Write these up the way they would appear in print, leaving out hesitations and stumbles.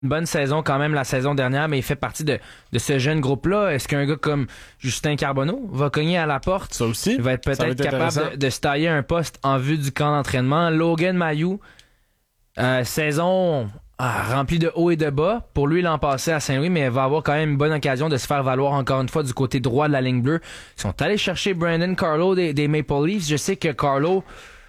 une bonne saison quand même la saison dernière, mais il fait partie de ce jeune groupe-là. Est-ce qu'un gars comme Justin Carbonneau va cogner à la porte? Ça aussi. Il va être Ça va peut-être être capable intéressant. de se tailler un poste en vue du camp d'entraînement. Logan Mailloux, saison remplie de hauts et de bas. Pour lui, l'an passé à Saint-Louis, mais il va avoir quand même une bonne occasion de se faire valoir encore une fois du côté droit de la ligne bleue. Ils sont allés chercher Brandon Carlo des Maple Leafs. Je sais que Carlo,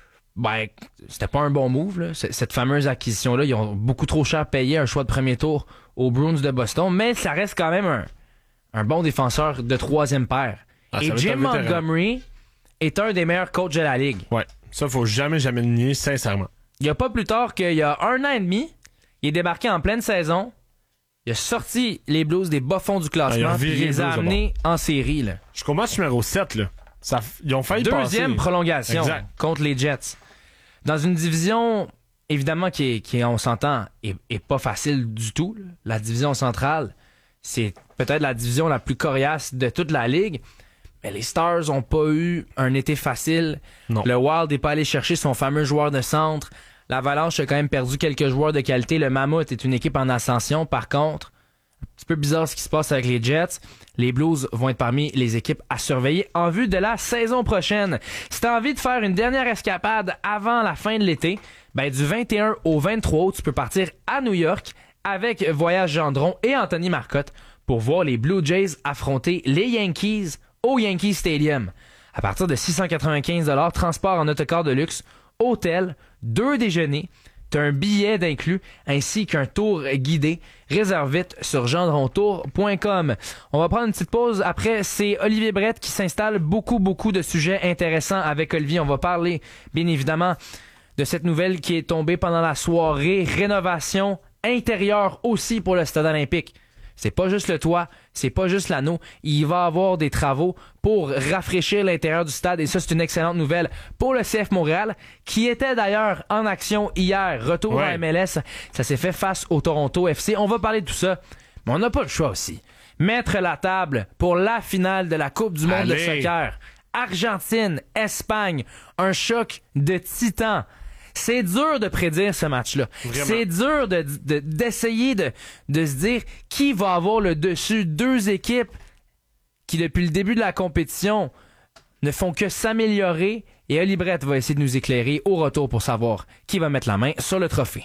c'était pas un bon move, là. Cette fameuse acquisition-là. Ils ont beaucoup trop cher payé un choix de premier tour aux Bruins de Boston, mais ça reste quand même un bon défenseur de troisième paire. Ah, et ça va être Jim un vétéran. Montgomery est un des meilleurs coachs de la Ligue. Ouais. Ça, faut jamais le nier, sincèrement. Il y a pas plus tard qu'il y a 1 an et demi, il est débarqué en pleine saison. Il a sorti les Blues des bas-fonds du Ah, il a classement, puis reviré il les a les Blues amenés en série, là. Jusqu'au match numéro 7, là. Ils ont failli Deuxième passer. prolongation Exact. contre les Jets. Dans une division, évidemment, qui on s'entend, est pas facile du tout, là. La division centrale, c'est peut-être la division la plus coriace de toute la Ligue. Mais les Stars ont pas eu un été facile. Non. Le Wild n'est pas allé chercher son fameux joueur de centre. L'Avalanche a quand même perdu quelques joueurs de qualité. Le Mammoth est une équipe en ascension. Par contre, un petit peu bizarre ce qui se passe avec les Jets. Les Blues vont être parmi les équipes à surveiller en vue de la saison prochaine. Si t'as envie de faire une dernière escapade avant la fin de l'été, du 21 au 23 août, tu peux partir à New York avec Voyage Gendron et Anthony Marcotte pour voir les Blue Jays affronter les Yankees au Yankee Stadium. À partir de 695 $, transport en autocar de luxe, hôtel, 2 déjeuners, t'as un billet d'inclus ainsi qu'un tour guidé. Réserve vite sur gendrontour.com. On va prendre une petite pause. Après, c'est Olivier Brett qui s'installe. Beaucoup de sujets intéressants avec Olivier. On va parler, bien évidemment, de cette nouvelle qui est tombée pendant la soirée. Rénovation intérieure aussi pour le Stade olympique. C'est pas juste le toit, c'est pas juste l'anneau. Il va y avoir des travaux pour rafraîchir l'intérieur du stade et ça, c'est une excellente nouvelle pour le CF Montréal qui était d'ailleurs en action hier. Retour à MLS, ça s'est fait face au Toronto FC. On va parler de tout ça, mais on n'a pas le choix aussi. Mettre la table pour la finale de la Coupe du monde de soccer. Argentine, Espagne, un choc de titans. C'est dur de prédire ce match-là. Vraiment. C'est dur d'essayer de se dire qui va avoir le dessus. Deux équipes qui, depuis le début de la compétition, ne font que s'améliorer. Et Oli Brett va essayer de nous éclairer au retour pour savoir qui va mettre la main sur le trophée.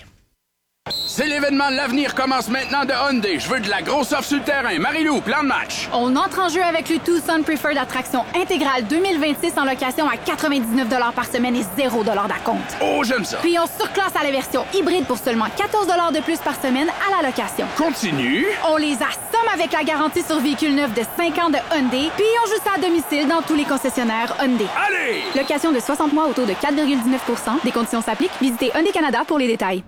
C'est l'événement de l'avenir commence maintenant de Hyundai. Je veux de la grosse offre sur le terrain. Marie-Lou, plan de match. On entre en jeu avec le Tucson Preferred Attraction intégrale 2026 en location à 99 $ par semaine et 0 $ d'acompte. Oh, j'aime ça. Puis on surclasse à la version hybride pour seulement 14 $ de plus par semaine à la location. Continue. On les assomme avec la garantie sur véhicule neuf de 5 ans de Hyundai, puis on joue ça à domicile dans tous les concessionnaires Hyundai. Allez! Location de 60 mois autour de 4,19 %. Des conditions s'appliquent. Visitez Hyundai Canada pour les détails.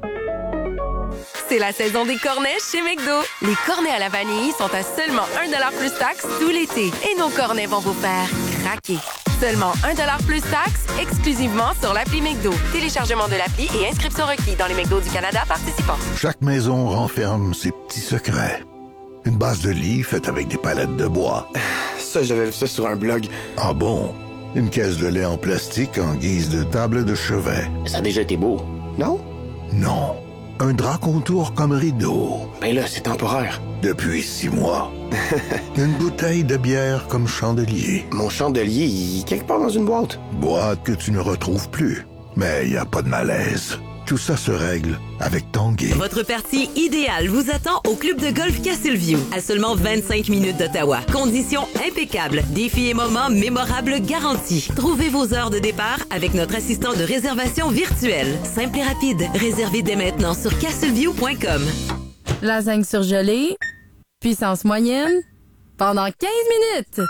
C'est la saison des cornets chez McDo. Les cornets à la vanille sont à seulement 1 $ plus taxes tout l'été. Et nos cornets vont vous faire craquer. Seulement 1 $ plus taxes, exclusivement sur l'appli McDo. Téléchargement de l'appli et inscription requis dans les McDo du Canada participants. Chaque maison renferme ses petits secrets. Une base de lit faite avec des palettes de bois. Ça, j'avais vu ça sur un blog. Ah bon? Une caisse de lait en plastique en guise de table de chevet. Ça a déjà été beau, non? Non. Un drap contour comme rideau. Ben là, c'est temporaire. Depuis 6 mois. Une bouteille de bière comme chandelier. Mon chandelier, il est quelque part dans une boîte. Boîte que tu ne retrouves plus. Mais il n'y a pas de malaise. Tout ça se règle avec Tanguay. Votre partie idéale vous attend au club de golf Castleview, à seulement 25 minutes d'Ottawa. Conditions impeccables, défis et moments mémorables garantis. Trouvez vos heures de départ avec notre assistant de réservation virtuelle. Simple et rapide. Réservez dès maintenant sur castleview.com. Lasagne surgelée, puissance moyenne, pendant 15 minutes.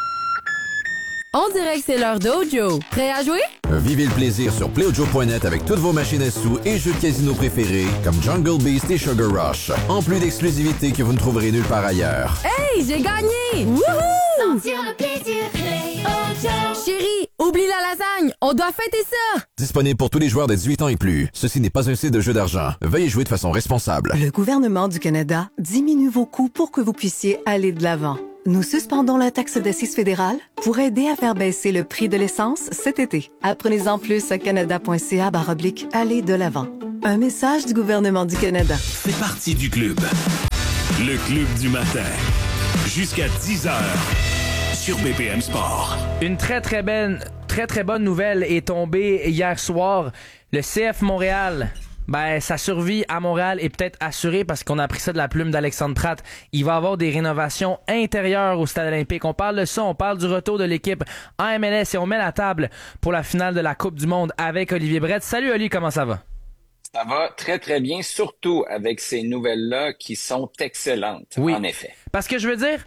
On dirait que c'est l'heure d'Ojo. Prêt à jouer? Vivez le plaisir sur PlayOjo.net avec toutes vos machines à sous et jeux de casino préférés comme Jungle Beast et Sugar Rush. En plus d'exclusivités que vous ne trouverez nulle part ailleurs. Hey, j'ai gagné! Wouhou! Sentir le plaisir, PlayOjo. Chérie, oublie la lasagne, on doit fêter ça! Disponible pour tous les joueurs de 18 ans et plus. Ceci n'est pas un site de jeu d'argent. Veuillez jouer de façon responsable. Le gouvernement du Canada diminue vos coûts pour que vous puissiez aller de l'avant. Nous suspendons la taxe d'assises fédérale pour aider à faire baisser le prix de l'essence cet été. Apprenez-en plus à canada.ca/aller de l'avant. Un message du gouvernement du Canada. C'est parti du club. Le club du matin. Jusqu'à 10h sur BPM Sport. Une très bonne nouvelle est tombée hier soir. Le CF Montréal, sa survie à Montréal est peut-être assurée parce qu'on a appris ça de la plume d'Alexandre Pratt. Il va y avoir des rénovations intérieures au Stade olympique. On parle de ça, on parle du retour de l'équipe en MLS et on met la table pour la finale de la Coupe du Monde avec Olivier Brett. Salut Oli, comment ça va? Ça va très, très bien, surtout avec ces nouvelles-là qui sont excellentes, oui, en effet. Parce que je veux dire,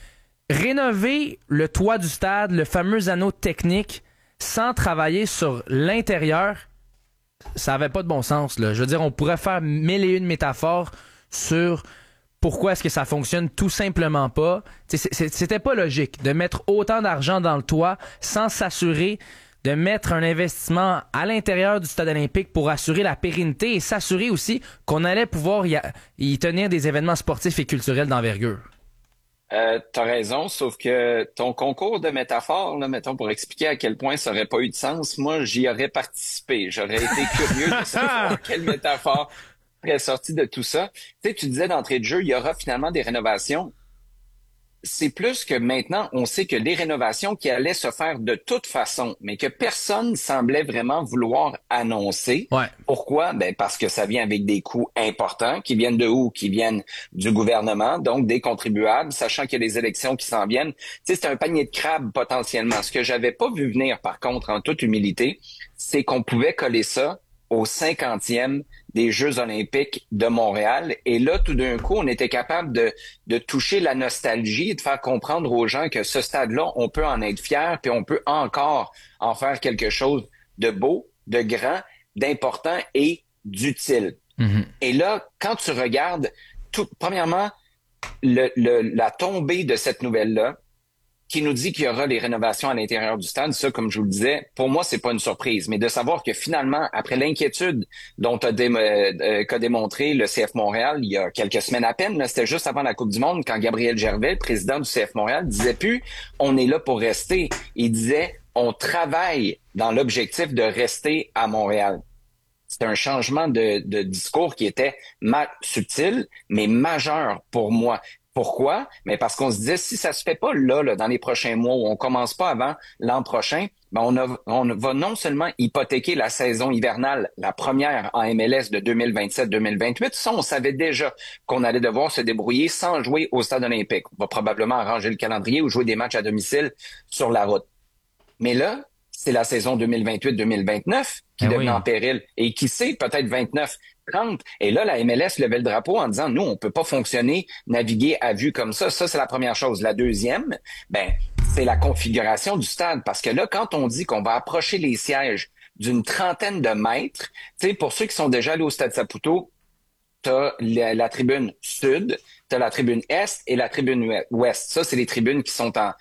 rénover le toit du stade, le fameux anneau technique, sans travailler sur l'intérieur, ça avait pas de bon sens, là. Je veux dire, on pourrait faire 1001 métaphores sur pourquoi est-ce que ça fonctionne tout simplement pas. C'était pas logique de mettre autant d'argent dans le toit sans s'assurer de mettre un investissement à l'intérieur du stade olympique pour assurer la pérennité et s'assurer aussi qu'on allait pouvoir y tenir des événements sportifs et culturels d'envergure. T'as raison, sauf que ton concours de métaphores, là, mettons, pour expliquer à quel point ça aurait pas eu de sens, moi, j'y aurais participé. J'aurais été curieux de savoir quelle métaphore serait sortie de tout ça. Tu sais, tu disais d'entrée de jeu, il y aura finalement des rénovations. C'est plus que maintenant, on sait que les rénovations qui allaient se faire de toute façon, mais que personne semblait vraiment vouloir annoncer. Ouais. Pourquoi? Parce que ça vient avec des coûts importants, qui viennent de où? Qui viennent du gouvernement, donc des contribuables, sachant qu'il y a des élections qui s'en viennent. Tu sais, c'est un panier de crabes potentiellement. Ce que j'avais pas vu venir, par contre, en toute humilité, c'est qu'on pouvait coller ça au 50e des Jeux olympiques de Montréal. Et là, tout d'un coup, on était capable de toucher la nostalgie et de faire comprendre aux gens que ce stade-là, on peut en être fier, puis on peut encore en faire quelque chose de beau, de grand, d'important et d'utile. Mm-hmm. Et là, quand tu regardes, premièrement, la tombée de cette nouvelle-là, qui nous dit qu'il y aura les rénovations à l'intérieur du stade, ça, comme je vous le disais, pour moi, c'est pas une surprise. Mais de savoir que finalement, après l'inquiétude dont qu'a démontré le CF Montréal il y a quelques semaines à peine, là, c'était juste avant la Coupe du Monde, quand Gabriel Gervais, président du CF Montréal, disait plus « on est là pour rester ». Il disait « on travaille dans l'objectif de rester à Montréal ». C'était un changement de discours qui était subtil, mais majeur pour moi. Pourquoi? Mais parce qu'on se disait, si ça se fait pas là, dans les prochains mois, ou on commence pas avant l'an prochain, on va non seulement hypothéquer la saison hivernale, la première en MLS de 2027-2028. Ça, on savait déjà qu'on allait devoir se débrouiller sans jouer au stade olympique. On va probablement arranger le calendrier ou jouer des matchs à domicile sur la route. Mais là, c'est la saison 2028-2029 qui devient en péril. Et qui sait, peut-être 29-30. Et là, la MLS levait le drapeau en disant, nous, on peut pas fonctionner, naviguer à vue comme ça. Ça, c'est la première chose. La deuxième, c'est la configuration du stade. Parce que là, quand on dit qu'on va approcher les sièges d'une trentaine de mètres, tu sais, pour ceux qui sont déjà allés au Stade Saputo, t'as la tribune sud, t'as la tribune est et la tribune ouest. Ça, c'est les tribunes qui sont en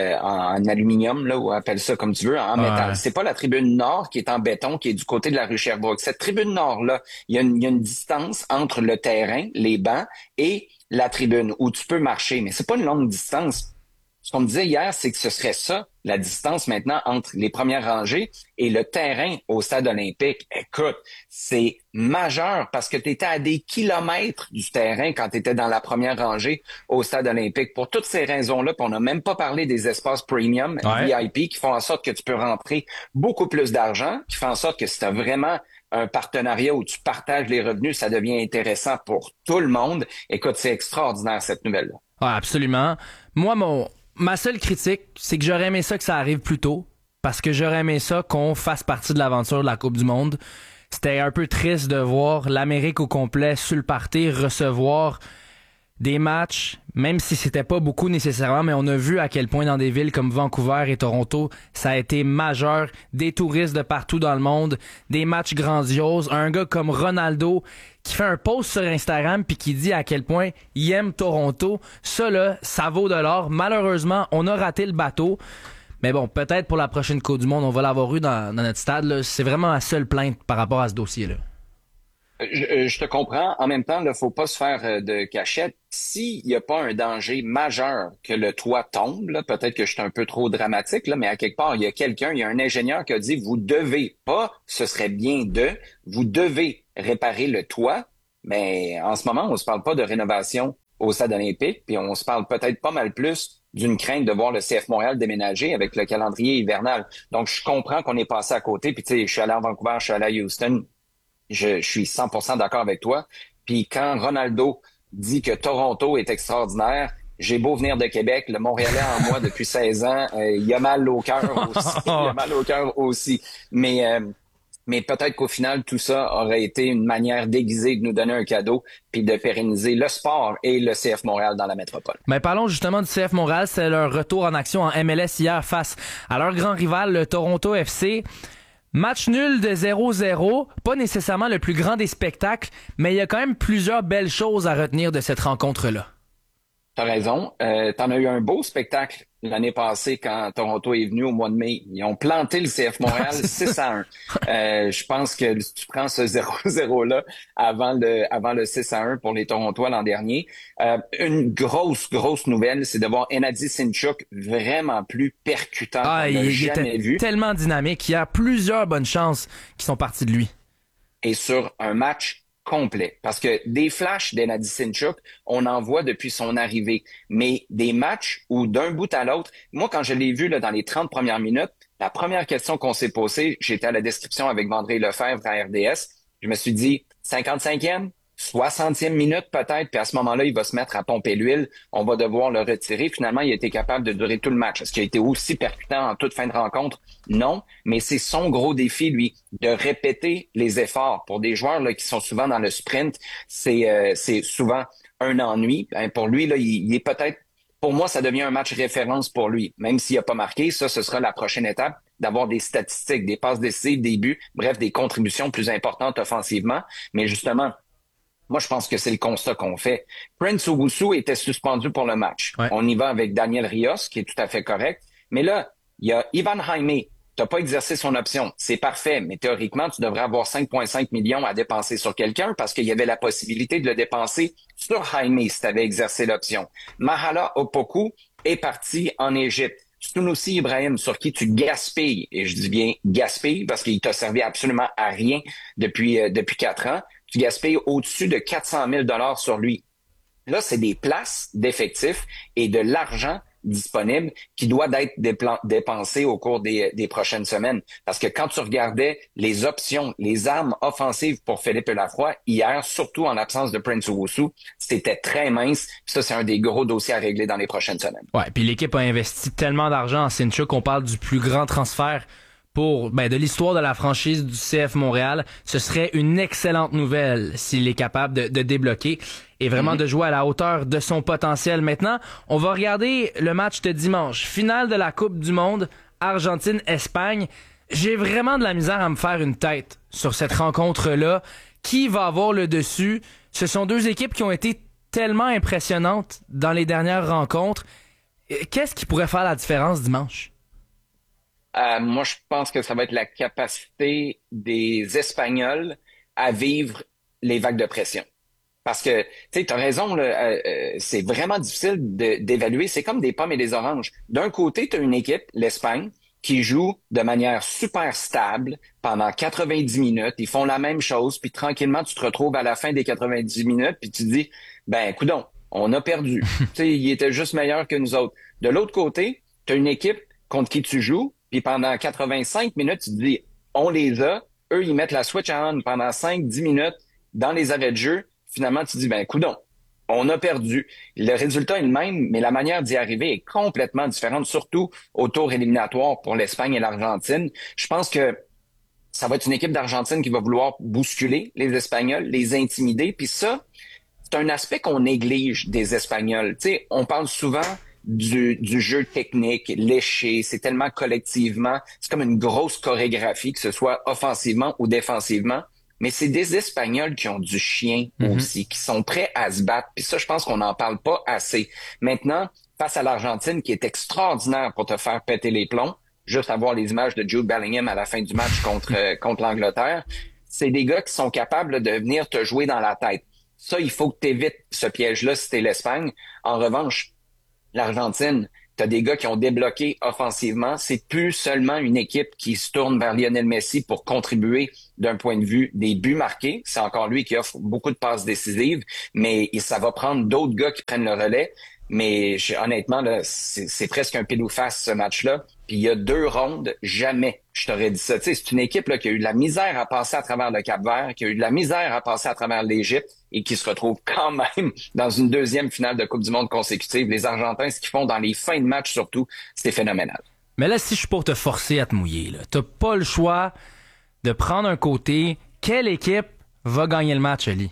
aluminium, là, ou appelle ça comme tu veux, en métal. C'est pas la tribune nord qui est en béton, qui est du côté de la rue Sherbrooke. Cette tribune nord-là, il y a une distance entre le terrain, les bancs, et la tribune où tu peux marcher. Mais c'est pas une longue distance. Ce qu'on me disait hier, c'est que ce serait ça, la distance maintenant entre les premières rangées et le terrain au stade olympique. Écoute, c'est majeur parce que tu étais à des kilomètres du terrain quand tu étais dans la première rangée au stade olympique. Pour toutes ces raisons-là, puis on n'a même pas parlé des espaces premium, VIP, qui font en sorte que tu peux rentrer beaucoup plus d'argent, qui font en sorte que si tu as vraiment un partenariat où tu partages les revenus, ça devient intéressant pour tout le monde. Écoute, c'est extraordinaire cette nouvelle-là. Ouais, absolument. Moi, ma seule critique, c'est que j'aurais aimé ça que ça arrive plus tôt, parce que j'aurais aimé ça qu'on fasse partie de l'aventure de la Coupe du Monde. C'était un peu triste de voir l'Amérique au complet sur le party recevoir des matchs, même si c'était pas beaucoup nécessairement, mais on a vu à quel point dans des villes comme Vancouver et Toronto, ça a été majeur, des touristes de partout dans le monde, des matchs grandioses, un gars comme Ronaldo qui fait un post sur Instagram puis qui dit à quel point il aime Toronto. Ça là, ça vaut de l'or. Malheureusement, on a raté le bateau. Mais bon, peut-être pour la prochaine Coupe du Monde, on va l'avoir eu dans notre stade, là. C'est vraiment la seule plainte par rapport à ce dossier-là. Je te comprends. En même temps, il ne faut pas se faire de cachette. S'il n'y a pas un danger majeur que le toit tombe, là, peut-être que je suis un peu trop dramatique, là, mais à quelque part, il y a un ingénieur qui a dit, vous devez pas, ce serait bien vous devez réparer le toit. Mais en ce moment, on se parle pas de rénovation au stade olympique, puis on se parle peut-être pas mal plus d'une crainte de voir le CF Montréal déménager avec le calendrier hivernal. Donc, je comprends qu'on est passé à côté. Puis, tu sais, je suis allé à Vancouver, je suis allé à Houston. Je suis 100% d'accord avec toi. Puis quand Ronaldo dit que Toronto est extraordinaire, j'ai beau venir de Québec, le Montréalais en moi depuis 16 ans, il a mal au cœur aussi. Il a mal au cœur aussi. Mais peut-être qu'au final, tout ça aurait été une manière déguisée de nous donner un cadeau puis de pérenniser le sport et le CF Montréal dans la métropole. Mais parlons justement du CF Montréal. C'est leur retour en action en MLS hier face à leur grand rival, le Toronto FC. Match nul de 0-0, pas nécessairement le plus grand des spectacles, mais il y a quand même plusieurs belles choses à retenir de cette rencontre-là. T'as raison. T'en as eu un beau spectacle l'année passée quand Toronto est venu au mois de mai. Ils ont planté le CF Montréal 6-1. Je pense que tu prends ce 0-0-là avant le 6-1 pour les Torontois l'an dernier. Une grosse nouvelle, c'est de voir Enadi Sinchuk vraiment plus percutant qu'on n'a jamais vu. Tellement dynamique. Il y a plusieurs bonnes chances qui sont parties de lui. Et sur un match complet. Parce que des flashs d'Enadi Sinchuk, on en voit depuis son arrivée. Mais des matchs où d'un bout à l'autre, moi, quand je l'ai vu là, dans les 30 premières minutes, la première question qu'on s'est posée, j'étais à la description avec Vandré Lefebvre à RDS, je me suis dit, 55e, 60e minute peut-être, puis à ce moment-là, il va se mettre à pomper l'huile, on va devoir le retirer. Finalement, il a été capable de durer tout le match. Est-ce qu'il a été aussi percutant en toute fin de rencontre? Non, mais c'est son gros défi, lui, de répéter les efforts. Pour des joueurs là, qui sont souvent dans le sprint, c'est souvent un ennui. Pour lui, là, il est peut-être, pour moi, ça devient un match référence pour lui. Même s'il n'a pas marqué, ce sera la prochaine étape, d'avoir des statistiques, des passes décisives, des buts, bref, des contributions plus importantes offensivement. Mais justement, moi, je pense que c'est le constat qu'on fait. Prince Owusu était suspendu pour le match. Ouais. On y va avec Daniel Rios, qui est tout à fait correct. Mais là, il y a Ivan Jaime. T'as pas exercé son option. C'est parfait, mais théoriquement, tu devrais avoir 5,5 millions à dépenser sur quelqu'un parce qu'il y avait la possibilité de le dépenser sur Jaime si tu avais exercé l'option. Mahala Opoku est parti en Égypte. Sunusi Ibrahim, sur qui tu gaspilles, et je dis bien gaspilles parce qu'il t'a servi absolument à rien depuis 4 ans, tu gaspilles au-dessus de 400 000 $ sur lui. Là, c'est des places d'effectifs et de l'argent disponible qui doit être dépensé au cours des prochaines semaines. Parce que quand tu regardais les options, les armes offensives pour Philippe Lafroy, hier, surtout en l'absence de Prince Owusu, c'était très mince. Ça, c'est un des gros dossiers à régler dans les prochaines semaines. Ouais, puis l'équipe a investi tellement d'argent en Sinchuk qu'on parle du plus grand transfert de l'histoire de la franchise du CF Montréal. Ce serait une excellente nouvelle s'il est capable de débloquer et vraiment de jouer à la hauteur de son potentiel. Maintenant, on va regarder le match de dimanche. Finale de la Coupe du Monde, Argentine-Espagne. J'ai vraiment de la misère à me faire une tête sur cette rencontre-là. Qui va avoir le dessus? Ce sont deux équipes qui ont été tellement impressionnantes dans les dernières rencontres. Qu'est-ce qui pourrait faire la différence dimanche? Moi, je pense que ça va être la capacité des Espagnols à vivre les vagues de pression. Parce que, tu sais, t'as raison, là, c'est vraiment difficile d'évaluer. C'est comme des pommes et des oranges. D'un côté, t'as une équipe, l'Espagne, qui joue de manière super stable pendant 90 minutes. Ils font la même chose, puis tranquillement, tu te retrouves à la fin des 90 minutes, puis tu te dis, coudonc, on a perdu. Tu sais, ils étaient juste meilleurs que nous autres. De l'autre côté, t'as une équipe contre qui tu joues, puis pendant 85 minutes, tu te dis, on les a. Eux, ils mettent la switch on pendant 5-10 minutes dans les arrêts de jeu. Finalement, tu te dis, coudonc, on a perdu. Le résultat est le même, mais la manière d'y arriver est complètement différente, surtout au tour éliminatoire pour l'Espagne et l'Argentine. Je pense que ça va être une équipe d'Argentine qui va vouloir bousculer les Espagnols, les intimider. Puis ça, c'est un aspect qu'on néglige des Espagnols. Tu sais, on parle souvent du jeu technique, léché, c'est tellement collectivement, c'est comme une grosse chorégraphie, que ce soit offensivement ou défensivement, mais c'est des Espagnols qui ont du chien aussi, qui sont prêts à se battre, puis ça, je pense qu'on n'en parle pas assez. Maintenant, face à l'Argentine, qui est extraordinaire pour te faire péter les plombs, juste à voir les images de Jude Bellingham à la fin du match contre l'Angleterre, c'est des gars qui sont capables de venir te jouer dans la tête. Ça, il faut que tu évites ce piège-là si t'es l'Espagne. En revanche, l'Argentine, t'as des gars qui ont débloqué offensivement. C'est plus seulement une équipe qui se tourne vers Lionel Messi pour contribuer d'un point de vue des buts marqués. C'est encore lui qui offre beaucoup de passes décisives, mais ça va prendre d'autres gars qui prennent le relais. Mais honnêtement, là, c'est presque un pile ou face ce match-là. Puis il y a 2 rondes, jamais je t'aurais dit ça. Tu sais, c'est une équipe là, qui a eu de la misère à passer à travers le Cap-Vert, qui a eu de la misère à passer à travers l'Égypte et qui se retrouve quand même dans une 2e finale de Coupe du Monde consécutive. Les Argentins, ce qu'ils font dans les fins de match surtout, c'est phénoménal. Mais là, si je suis pour te forcer à te mouiller, là, t'as pas le choix de prendre un côté. Quelle équipe va gagner le match, Ali?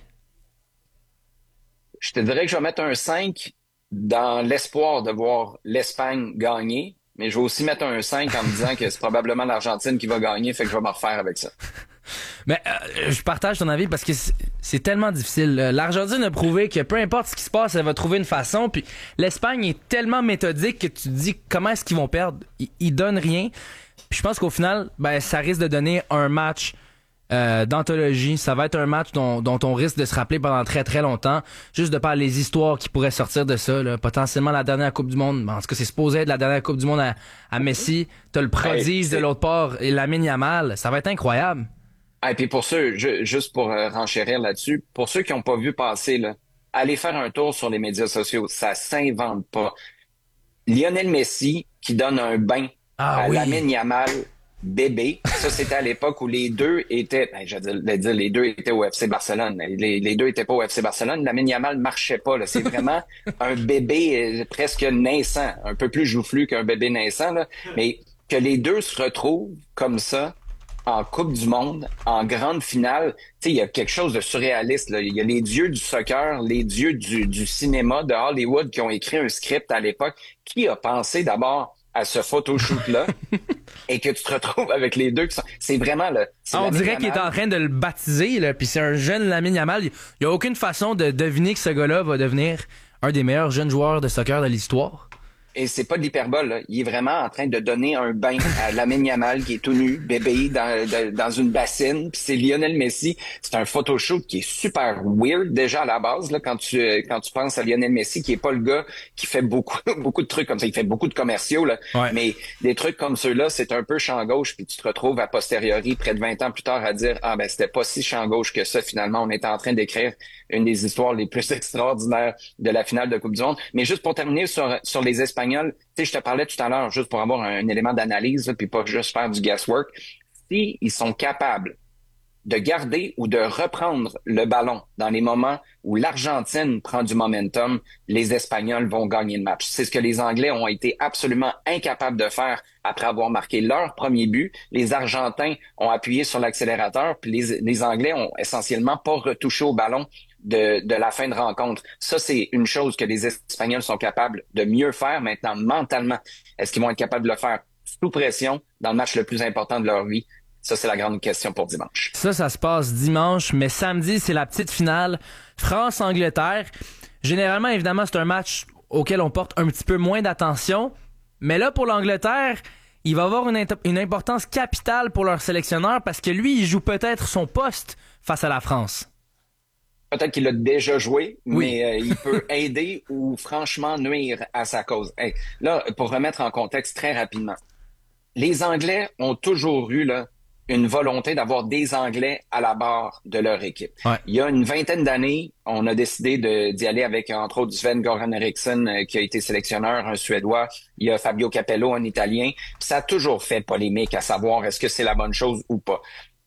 Je te dirais que je vais mettre un 5 dans l'espoir de voir l'Espagne gagner, mais je vais aussi mettre un 5 en me disant que c'est probablement l'Argentine qui va gagner, fait que je vais me refaire avec ça. Mais je partage ton avis parce que c'est tellement difficile. L'Argentine a prouvé que peu importe ce qui se passe, elle va trouver une façon, puis l'Espagne est tellement méthodique que tu te dis comment est-ce qu'ils vont perdre? Ils donnent rien. Puis je pense qu'au final, ça risque de donner un match d'anthologie. Ça va être un match dont on risque de se rappeler pendant très très longtemps, juste de par les histoires qui pourraient sortir de ça, là. Potentiellement la dernière Coupe du Monde, en tout cas c'est supposé être la dernière Coupe du Monde à Messi, t'as le prodige de l'autre part et Lamine Yamal, ça va être incroyable. Et puis pour ceux, juste pour renchérir là-dessus, pour ceux qui n'ont pas vu passer, là, allez faire un tour sur les médias sociaux, ça s'invente pas. Lionel Messi qui donne un bain à Lamine Yamal, bébé. Ça, c'était à l'époque où les deux étaient, les deux étaient au FC Barcelone. Les deux étaient pas au FC Barcelone. Lamine Yamal marchait pas, là. C'est vraiment un bébé presque naissant. Un peu plus joufflu qu'un bébé naissant, là. Mais que les deux se retrouvent comme ça, en Coupe du Monde, en grande finale, tu sais, il y a quelque chose de surréaliste, là. Il y a les dieux du soccer, les dieux du cinéma de Hollywood qui ont écrit un script à l'époque. Qui a pensé d'abord à ce photoshoot-là et que tu te retrouves avec les deux qui sont... C'est vraiment là. On dirait qu'il est en train de le baptiser, là, puis c'est un jeune Lamine Yamal. Il n'y a aucune façon de deviner que ce gars-là va devenir un des meilleurs jeunes joueurs de soccer de l'histoire. Et c'est pas de l'hyperbole, là. Il est vraiment en train de donner un bain à Lamine Yamal qui est tout nu, bébé, dans une bassine. Puis c'est Lionel Messi. C'est un photoshoot qui est super weird déjà à la base, là, quand tu penses à Lionel Messi, qui est pas le gars qui fait beaucoup de trucs comme ça. Il fait beaucoup de commerciaux, là. Ouais. Mais des trucs comme ceux-là, c'est un peu champ gauche. Puis tu te retrouves a posteriori, près de 20 ans plus tard, à dire c'était pas si champ gauche que ça. Finalement, on était en train d'écrire une des histoires les plus extraordinaires de la finale de Coupe du Monde. Mais juste pour terminer sur les Espagnols, tu sais, je te parlais tout à l'heure, juste pour avoir un élément d'analyse, puis pas juste faire du guesswork. Si ils sont capables de garder ou de reprendre le ballon dans les moments où l'Argentine prend du momentum, les Espagnols vont gagner le match. C'est ce que les Anglais ont été absolument incapables de faire après avoir marqué leur premier but. Les Argentins ont appuyé sur l'accélérateur, puis les Anglais ont essentiellement pas retouché au ballon de la fin de rencontre. Ça, c'est une chose que les Espagnols sont capables de mieux faire. Maintenant, mentalement, est-ce qu'ils vont être capables de le faire sous pression dans le match le plus important de leur vie? Ça, c'est la grande question pour dimanche. Ça se passe dimanche, mais samedi, c'est la petite finale France-Angleterre. Généralement, évidemment, c'est un match auquel on porte un petit peu moins d'attention. Mais là, pour l'Angleterre, il va avoir une importance capitale pour leur sélectionneur parce que lui, il joue peut-être son poste face à la France. Peut-être qu'il a déjà joué, mais il peut aider ou franchement nuire à sa cause. Hey, là, pour remettre en contexte très rapidement, les Anglais ont toujours eu là une volonté d'avoir des Anglais à la barre de leur équipe. Ouais. Il y a une vingtaine d'années, on a décidé d'y aller avec, entre autres, Sven-Göran Eriksson, qui a été sélectionneur, un Suédois. Il y a Fabio Capello, un Italien. Puis ça a toujours fait polémique à savoir est-ce que c'est la bonne chose ou pas.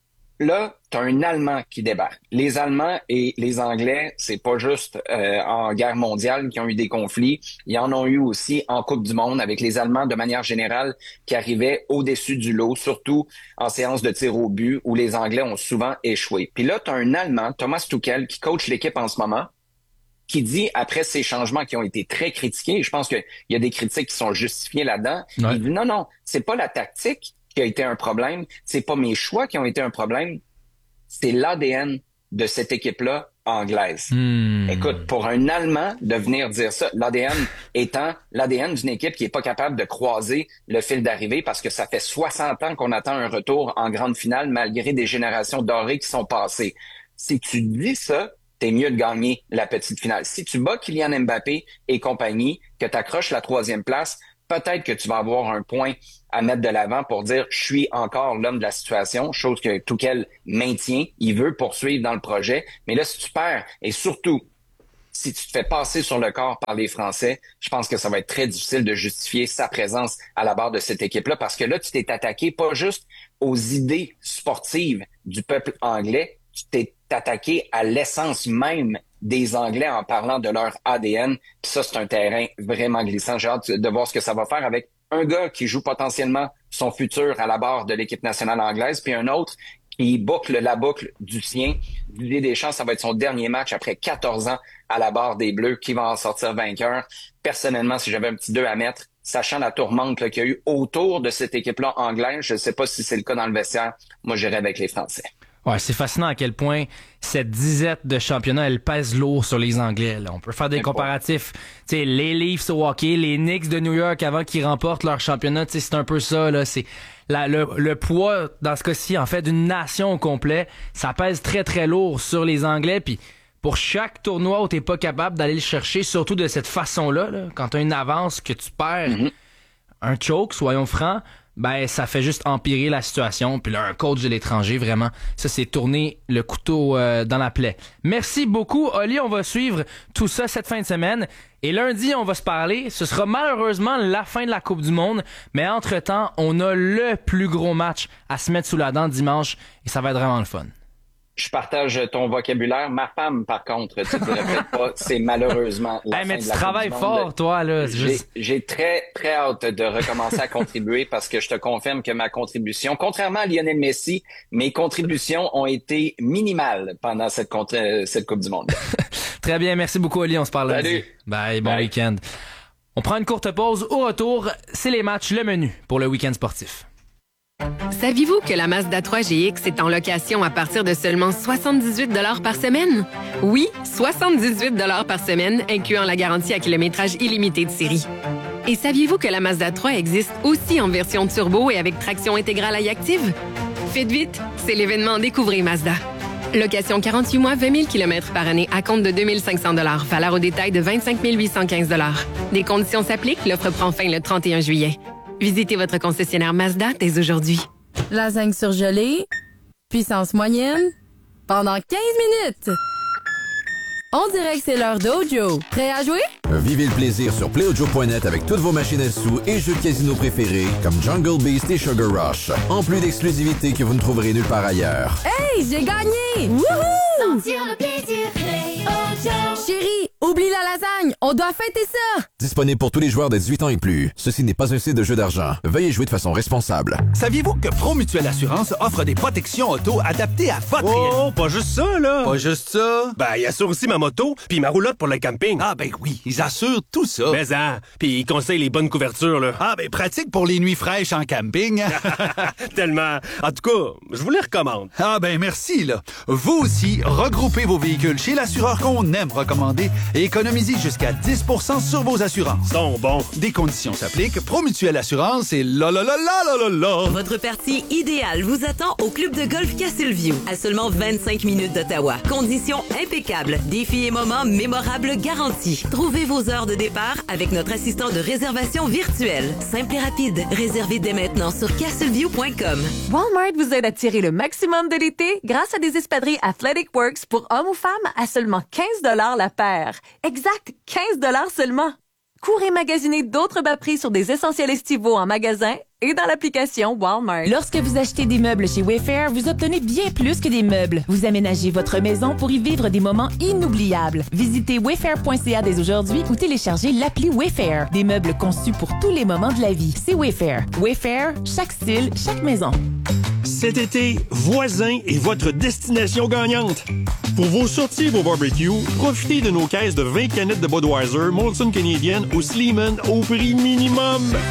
Là, t'as un Allemand qui débarque. Les Allemands et les Anglais, c'est pas juste en guerre mondiale qui ont eu des conflits. Ils en ont eu aussi en Coupe du Monde avec les Allemands de manière générale qui arrivaient au-dessus du lot, surtout en séance de tir au but où les Anglais ont souvent échoué. Puis là, t'as un Allemand, Thomas Tuchel, qui coach l'équipe en ce moment, qui dit, après ces changements qui ont été très critiqués, je pense qu'il y a des critiques qui sont justifiées là-dedans, il dit non, c'est pas la tactique qui a été un problème, c'est pas mes choix qui ont été un problème, c'est l'ADN de cette équipe-là anglaise. Écoute, pour un Allemand de venir dire ça, l'ADN étant l'ADN d'une équipe qui est pas capable de croiser le fil d'arrivée parce que ça fait 60 ans qu'on attend un retour en grande finale malgré des générations dorées qui sont passées. Si tu dis ça, t'es mieux de gagner la petite finale. Si tu bats Kylian Mbappé et compagnie, que tu accroches la 3e place, peut-être que tu vas avoir un point à mettre de l'avant pour dire « je suis encore l'homme de la situation », chose que Tuchel maintient, il veut poursuivre dans le projet. Mais là, si tu perds, et surtout, si tu te fais passer sur le corps par les Français, je pense que ça va être très difficile de justifier sa présence à la barre de cette équipe-là, parce que là, tu t'es attaqué pas juste aux idées sportives du peuple anglais, tu t'es attaqué à l'essence même des Anglais en parlant de leur ADN. Puis ça, c'est un terrain vraiment glissant. J'ai hâte de voir ce que ça va faire avec un gars qui joue potentiellement son futur à la barre de l'équipe nationale anglaise, puis un autre qui boucle la boucle du sien. Didier Deschamps, ça va être son dernier match après 14 ans à la barre des Bleus, qui va en sortir vainqueur. Personnellement, si j'avais un petit 2 à mettre, sachant la tourmente là, qu'il y a eu autour de cette équipe-là anglaise, je ne sais pas si c'est le cas dans le vestiaire, moi j'irais avec les Français. Ouais, c'est fascinant à quel point cette disette de championnat, elle pèse lourd sur les Anglais. Là. On peut faire des comparatifs. Tu sais, les Leafs au hockey, les Knicks de New York avant qu'ils remportent leur championnat, c'est un peu ça. Là. C'est le poids, dans ce cas-ci, en fait, d'une nation au complet, ça pèse très, très lourd sur les Anglais. Puis pour chaque tournoi où t'es pas capable d'aller le chercher, surtout de cette façon-là, là, quand t'as une avance que tu perds, un choke, soyons francs, ben ça fait juste empirer la situation. Puis là, un coach de l'étranger, vraiment, ça c'est tourner le couteau dans la plaie. Merci beaucoup, Oli. On va suivre tout ça cette fin de semaine. Et lundi, on va se parler. Ce sera malheureusement la fin de la Coupe du Monde. Mais entre-temps, on a le plus gros match à se mettre sous la dent dimanche. Et ça va être vraiment le fun. Je partage ton vocabulaire. Ma femme, par contre, tu te répètes pas, c'est malheureusement la fin mais de tu la travailles Coupe du Monde. fort, toi, là. J'ai très, très hâte de recommencer à contribuer parce que je te confirme que ma contribution, contrairement à Lionel Messi, mes contributions ont été minimales pendant cette Coupe du Monde. Très bien, merci beaucoup, Oli. On se parle lundi. Bye, bon week-end. On prend une courte pause. Au retour, c'est les matchs, le menu pour le week-end sportif. Saviez-vous que la Mazda 3 GX est en location à partir de seulement 78 $ par semaine? Oui, 78 $ par semaine, incluant la garantie à kilométrage illimité de série. Et saviez-vous que la Mazda 3 existe aussi en version turbo et avec traction intégrale iActive? Faites vite, c'est l'événement Découvrez Mazda. Location 48 mois, 20 000 km par année à compte de 2 500 $. Valeur au détail de 25 815 $. Des conditions s'appliquent, l'offre prend fin le 31 juillet. Visitez votre concessionnaire Mazda dès aujourd'hui. Lasagne surgelée, puissance moyenne, pendant 15 minutes. On dirait que c'est l'heure d'Ojo. Prêt à jouer? Vivez le plaisir sur PlayOjo.net avec toutes vos machines à sous et jeux de casino préférés comme Jungle Beast et Sugar Rush. En plus d'exclusivités que vous ne trouverez nulle part ailleurs. Hey, j'ai gagné! Wouhou! Sentir le plaisir, PlayOjo. Chérie, oublie la lasagne, on doit fêter ça! Disponible pour tous les joueurs de 18 ans et plus. Ceci n'est pas un site de jeu d'argent. Veuillez jouer de façon responsable. Saviez-vous que Promutuelle Assurance offre des protections auto adaptées à votre Oh, pas juste ça, là! Pas juste ça? Ben, ils assurent aussi ma moto puis ma roulotte pour le camping. Ah, ben oui, ils assurent tout ça. Mais puis ils conseillent les bonnes couvertures, là. Ah, ben pratique pour les nuits fraîches en camping. Tellement. En tout cas, je vous les recommande. Ah, ben merci, là. Vous aussi, regroupez vos véhicules chez l'assureur qu'on aime recommander et économisez jusqu'à 10 % sur vos assurances. Sont bons. Des conditions s'appliquent. Promutuelle Assurance et la. Votre partie idéale vous attend au club de golf Castleview, à seulement 25 minutes d'Ottawa. Conditions impeccables, défis et moments mémorables garantis. Trouvez vos heures de départ avec notre assistant de réservation virtuelle. Simple et rapide. Réservez dès maintenant sur castleview.com. Walmart vous aide à tirer le maximum de l'été grâce à des espadrilles Athletic Works pour hommes ou femmes à seulement 15 $ la paire. Exact, 15 $ seulement. Courez magasiner d'autres bas prix sur des essentiels estivaux en magasin et dans l'application Walmart. Lorsque vous achetez des meubles chez Wayfair, vous obtenez bien plus que des meubles. Vous aménagez votre maison pour y vivre des moments inoubliables. Visitez wayfair.ca dès aujourd'hui ou téléchargez l'appli Wayfair. Des meubles conçus pour tous les moments de la vie. C'est Wayfair. Wayfair, chaque style, chaque maison. Cet été, Voisin est votre destination gagnante. Pour vos sorties et vos barbecues, profitez de nos caisses de 20 canettes de Budweiser, Molson Canadian ou Sleeman au prix minimum.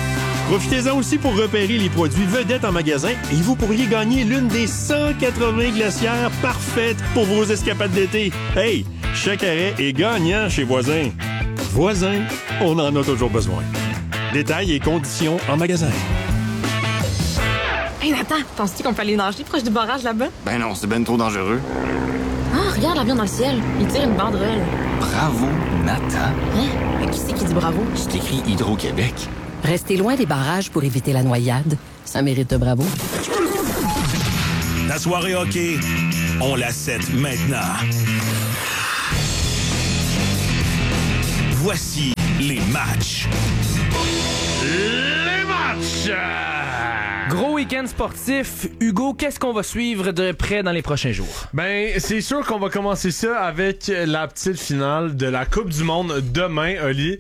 Profitez-en aussi pour repérer les produits vedettes en magasin et vous pourriez gagner l'une des 180 glacières parfaites pour vos escapades d'été. Hey, chaque arrêt est gagnant chez Voisin. Voisin, on en a toujours besoin. Détails et conditions en magasin. Hey Nathan, penses-tu qu'on peut aller nager proche du barrage là-bas? Ben non, c'est ben trop dangereux. Ah, regarde l'avion dans le ciel. Il tire une banderole. Bravo, Nathan. Hein? Mais qui c'est qui dit bravo? C'est écrit Hydro-Québec. Restez loin des barrages pour éviter la noyade. Ça mérite un bravo. La soirée hockey, on la set maintenant. Voici les matchs. Les matchs! Gros week-end sportif. Hugo, qu'est-ce qu'on va suivre de près dans les prochains jours? Ben, c'est sûr qu'on va commencer ça avec la petite finale de la Coupe du Monde demain, Oli.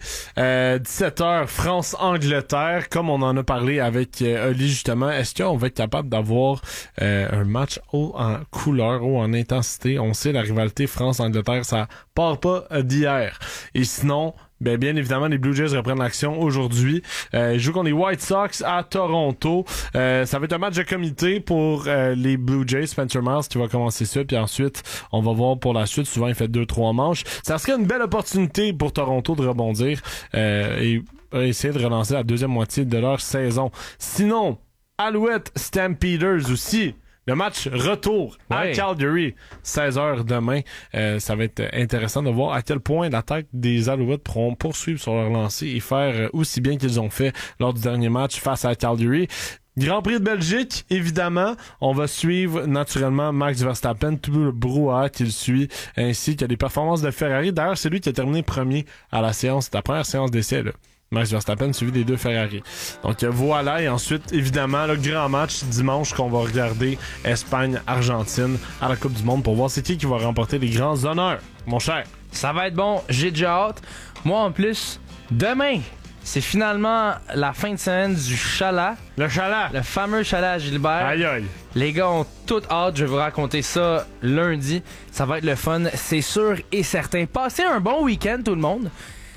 17h, France-Angleterre. Comme on en a parlé avec Oli, justement, est-ce qu'on va être capable d'avoir un match haut en couleur, haut en intensité? On sait, la rivalité France-Angleterre, ça part pas d'hier. Et sinon... Ben, bien évidemment, les Blue Jays reprennent l'action aujourd'hui. Ils jouent contre les White Sox à Toronto. Ça va être un match de comité pour les Blue Jays. Spencer Miles qui va commencer ça. Puis ensuite, on va voir pour la suite. Souvent, il fait 2-3 manches. Ça serait une belle opportunité pour Toronto de rebondir et essayer de relancer la deuxième moitié de leur saison. Sinon, Alouette Stampeders aussi. Le match retour à Calgary, 16h demain. Ça va être intéressant de voir à quel point l'attaque des Alouettes pourront poursuivre sur leur lancée et faire aussi bien qu'ils ont fait lors du dernier match face à Calgary. Grand Prix de Belgique, évidemment. On va suivre naturellement Max Verstappen, tout le brouhaha qu'il suit, ainsi que les performances de Ferrari. D'ailleurs, c'est lui qui a terminé premier à la première séance d'essai, là. Max Verstappen suivi des deux Ferrari. Donc voilà, et ensuite, évidemment, le grand match dimanche qu'on va regarder, Espagne-Argentine à la Coupe du Monde pour voir c'est qui va remporter les grands honneurs, mon cher. Ça va être bon, j'ai déjà hâte. Moi, en plus, demain, c'est finalement la fin de semaine du Chalat. Le Chalat. Le fameux Chalat à Gilbert. Aïe aïe. Les gars ont toute hâte, je vais vous raconter ça lundi. Ça va être le fun, c'est sûr et certain. Passez un bon week-end, tout le monde.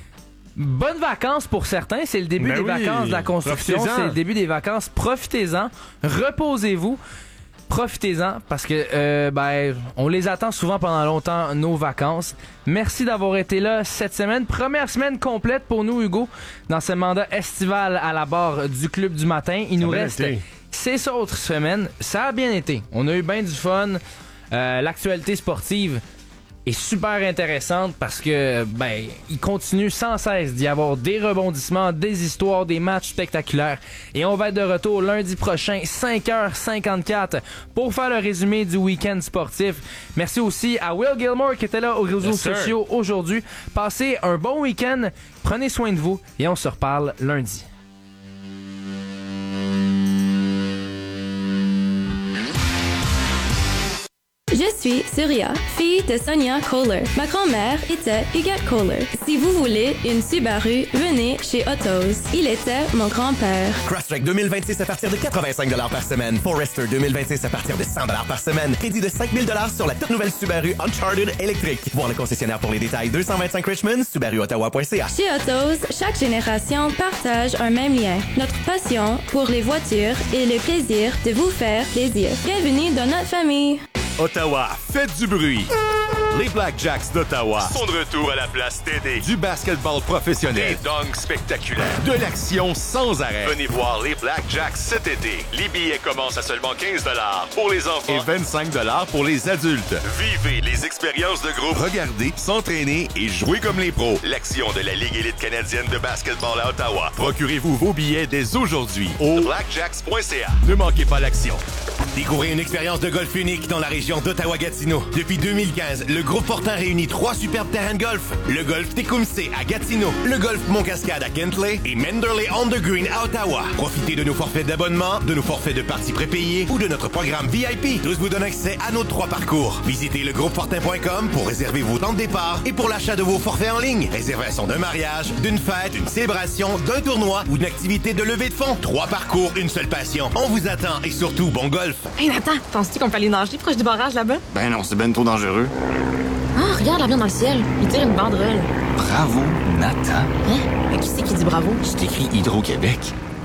Bonnes vacances pour certains, c'est le début des vacances de la construction, c'est le début des vacances, profitez-en, reposez-vous, profitez-en parce que on les attend souvent pendant longtemps, nos vacances. Merci d'avoir été là cette semaine, première semaine complète pour nous Hugo, dans ce mandat estival à la barre du Club du Matin. Il nous reste 6 autres semaines, ça a bien été, on a eu bien du fun, l'actualité sportive est super intéressante parce que il continue sans cesse d'y avoir des rebondissements, des histoires, des matchs spectaculaires. Et on va être de retour lundi prochain, 5h54, pour faire le résumé du week-end sportif. Merci aussi à Will Gilmore qui était là aux réseaux sociaux aujourd'hui. Passez un bon week-end, prenez soin de vous et on se reparle lundi. Je suis Surya, fille de Sonia Kohler. Ma grand-mère était Huguette Kohler. Si vous voulez une Subaru, venez chez Autos. Il était mon grand-père. Crosstrek 2026 à partir de 85$ par semaine. Forester 2026 à partir de 100$ par semaine. Crédit de 5000$ sur la toute nouvelle Subaru Uncharted électrique. Voir le concessionnaire pour les détails. 225 Richmond, SubaruOttawa.ca. Chez Autos, chaque génération partage un même lien. Notre passion pour les voitures et le plaisir de vous faire plaisir. Bienvenue dans notre famille. Ottawa, faites du bruit! Les Blackjacks d'Ottawa sont de retour à la place TD. Du basketball professionnel, des dunks spectaculaires, de l'action sans arrêt. Venez voir les Blackjacks cet été. Les billets commencent à seulement 15$ pour les enfants et 25$ pour les adultes. Vivez les expériences de groupe, regardez, s'entraîner et jouer comme les pros. L'action de la Ligue élite canadienne de basketball à Ottawa. Procurez-vous vos billets dès aujourd'hui au blackjacks.ca. Ne manquez pas l'action. Découvrez une expérience de golf unique dans la région d'Ottawa-Gatineau. Depuis 2015, le Groupe Fortin réunit 3 superbes terrains de golf. Le golf Tecumseh à Gatineau, le golf Montcascade à Kentley et Manderley on the Green à Ottawa. Profitez de nos forfaits d'abonnement, de nos forfaits de parties prépayées ou de notre programme VIP. Tous vous donnent accès à nos 3 parcours. Visitez legroupefortin.com pour réserver vos temps de départ et pour l'achat de vos forfaits en ligne. Réservation d'un mariage, d'une fête, d'une célébration, d'un tournoi ou d'une activité de levée de fonds. 3 parcours, une seule passion. On vous attend et surtout, bon golf. Hey Nathan, penses-tu qu'on peut aller nager proche du barrage là-bas? Ben non, c'est ben trop dangereux. Ah, regarde l'avion dans le ciel. Il tire une banderole. Bravo, Nathan. Hein? Mais qui c'est qui dit bravo? C'est écrit Hydro-Québec.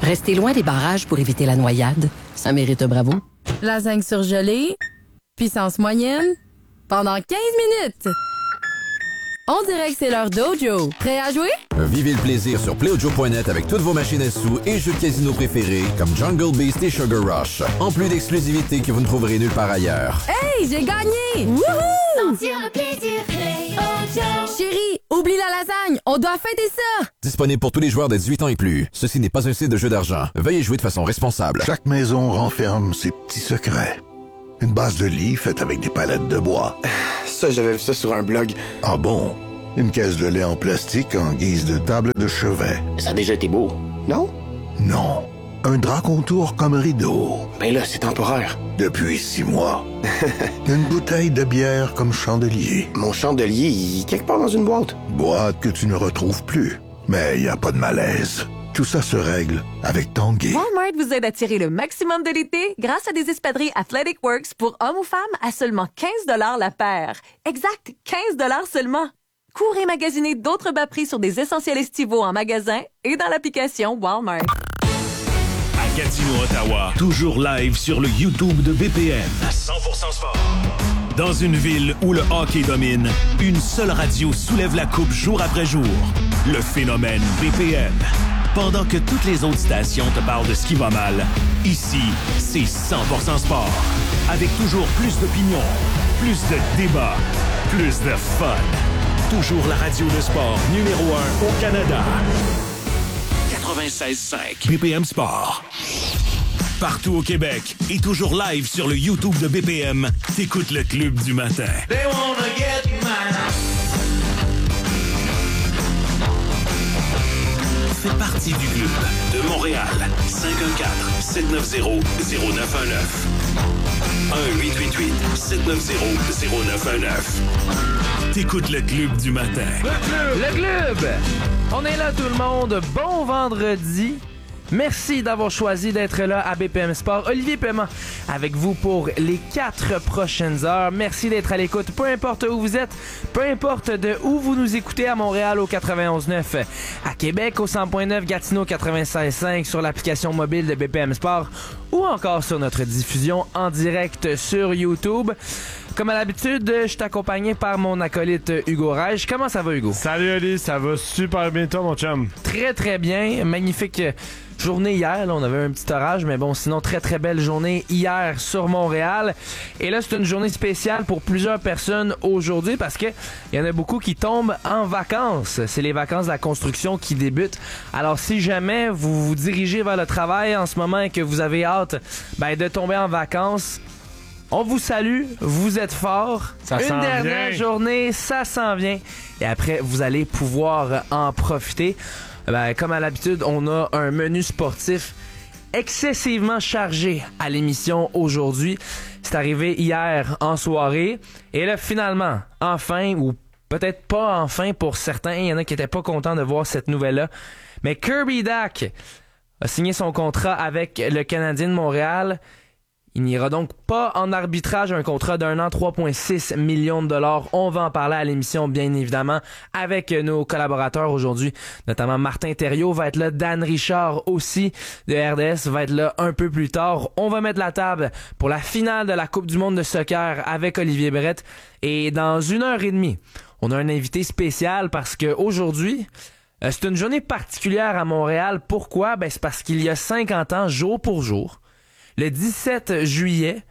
Restez loin des barrages pour éviter la noyade. Ça mérite un bravo. Lasagne surgelée, puissance moyenne, pendant 15 minutes. On dirait que c'est l'heure d'Ojo. Prêt à jouer? Vivez le plaisir sur PlayOjo.net avec toutes vos machines à sous et jeux de casino préférés comme Jungle Beast et Sugar Rush. En plus d'exclusivités que vous ne trouverez nulle part ailleurs. Hey, j'ai gagné! Wouhou! Sentir le plaisir, PlayOjo. Chérie, oublie la lasagne, on doit fêter ça! Disponible pour tous les joueurs de 18 ans et plus. Ceci n'est pas un site de jeu d'argent. Veuillez jouer de façon responsable. Chaque maison renferme ses petits secrets. Une base de lit faite avec des palettes de bois. Ça, j'avais vu ça sur un blog. Ah bon? Une caisse de lait en plastique en guise de table de chevet. Ça a déjà été beau, non? Non. Un drap contour comme rideau. Ben là, c'est temporaire. Depuis 6 mois. Une bouteille de bière comme chandelier. Mon chandelier, il est quelque part dans une boîte. Boîte que tu ne retrouves plus. Mais il n'y a pas de malaise. Tout ça se règle avec Tanguay. Walmart vous aide à tirer le maximum de l'été grâce à des espadrilles Athletic Works pour hommes ou femmes à seulement 15 $ la paire. Exact, 15 $ seulement. Courez magasiner d'autres bas prix sur des essentiels estivaux en magasin et dans l'application Walmart. À Gatineau, Ottawa, toujours live sur le YouTube de BPM. 100% sport. Dans une ville où le hockey domine, une seule radio soulève la coupe jour après jour. Le phénomène BPM. Pendant que toutes les autres stations te parlent de ce qui va mal, ici, c'est 100% sport. Avec toujours plus d'opinions, plus de débats, plus de fun. Toujours la radio de sport numéro 1 au Canada. 96.5 BPM Sport. Partout au Québec et toujours live sur le YouTube de BPM, t'écoutes le Club du matin. They wanna get mine. Fais partie du club de Montréal. 514-790-0919. 1-888-790-0919. T'écoutes le Club du matin. Le club! On est là tout le monde. Bon vendredi. Merci d'avoir choisi d'être là à BPM Sport. Olivier Paiement avec vous pour les 4 prochaines heures. Merci d'être à l'écoute. Peu importe où vous êtes, peu importe de où vous nous écoutez, à Montréal au 91.9, à Québec au 100.9, Gatineau 96.5, sur l'application mobile de BPM Sport ou encore sur notre diffusion en direct sur YouTube. Comme à l'habitude, je suis accompagné par mon acolyte Hugo Reich. Comment ça va, Hugo? Salut, Oli. Ça va super bien, toi, mon chum? Très, très bien. Magnifique journée hier. Là, on avait un petit orage, mais bon, sinon, très, très belle journée hier sur Montréal. Et là, c'est une journée spéciale pour plusieurs personnes aujourd'hui parce que il y en a beaucoup qui tombent en vacances. C'est les vacances de la construction qui débutent. Alors, si jamais vous vous dirigez vers le travail en ce moment et que vous avez hâte de tomber en vacances, on vous salue, vous êtes forts. Une dernière journée, ça s'en vient. Et après, vous allez pouvoir en profiter. Comme à l'habitude, on a un menu sportif excessivement chargé à l'émission aujourd'hui. C'est arrivé hier en soirée. Et là, finalement, enfin, ou peut-être pas enfin pour certains, il y en a qui n'étaient pas contents de voir cette nouvelle-là. Mais Kirby Dach a signé son contrat avec le Canadien de Montréal. Il n'ira donc pas en arbitrage, un contrat d'1 an, 3,6 millions de dollars. On va en parler à l'émission, bien évidemment, avec nos collaborateurs aujourd'hui, notamment Martin Thériault va être là, Dan Richard aussi de RDS va être là un peu plus tard. On va mettre la table pour la finale de la Coupe du monde de soccer avec Olivier Brett. Et dans 1h30, on a un invité spécial parce que aujourd'hui, c'est une journée particulière à Montréal. Pourquoi? C'est parce qu'il y a 50 ans, jour pour jour, le 17 juillet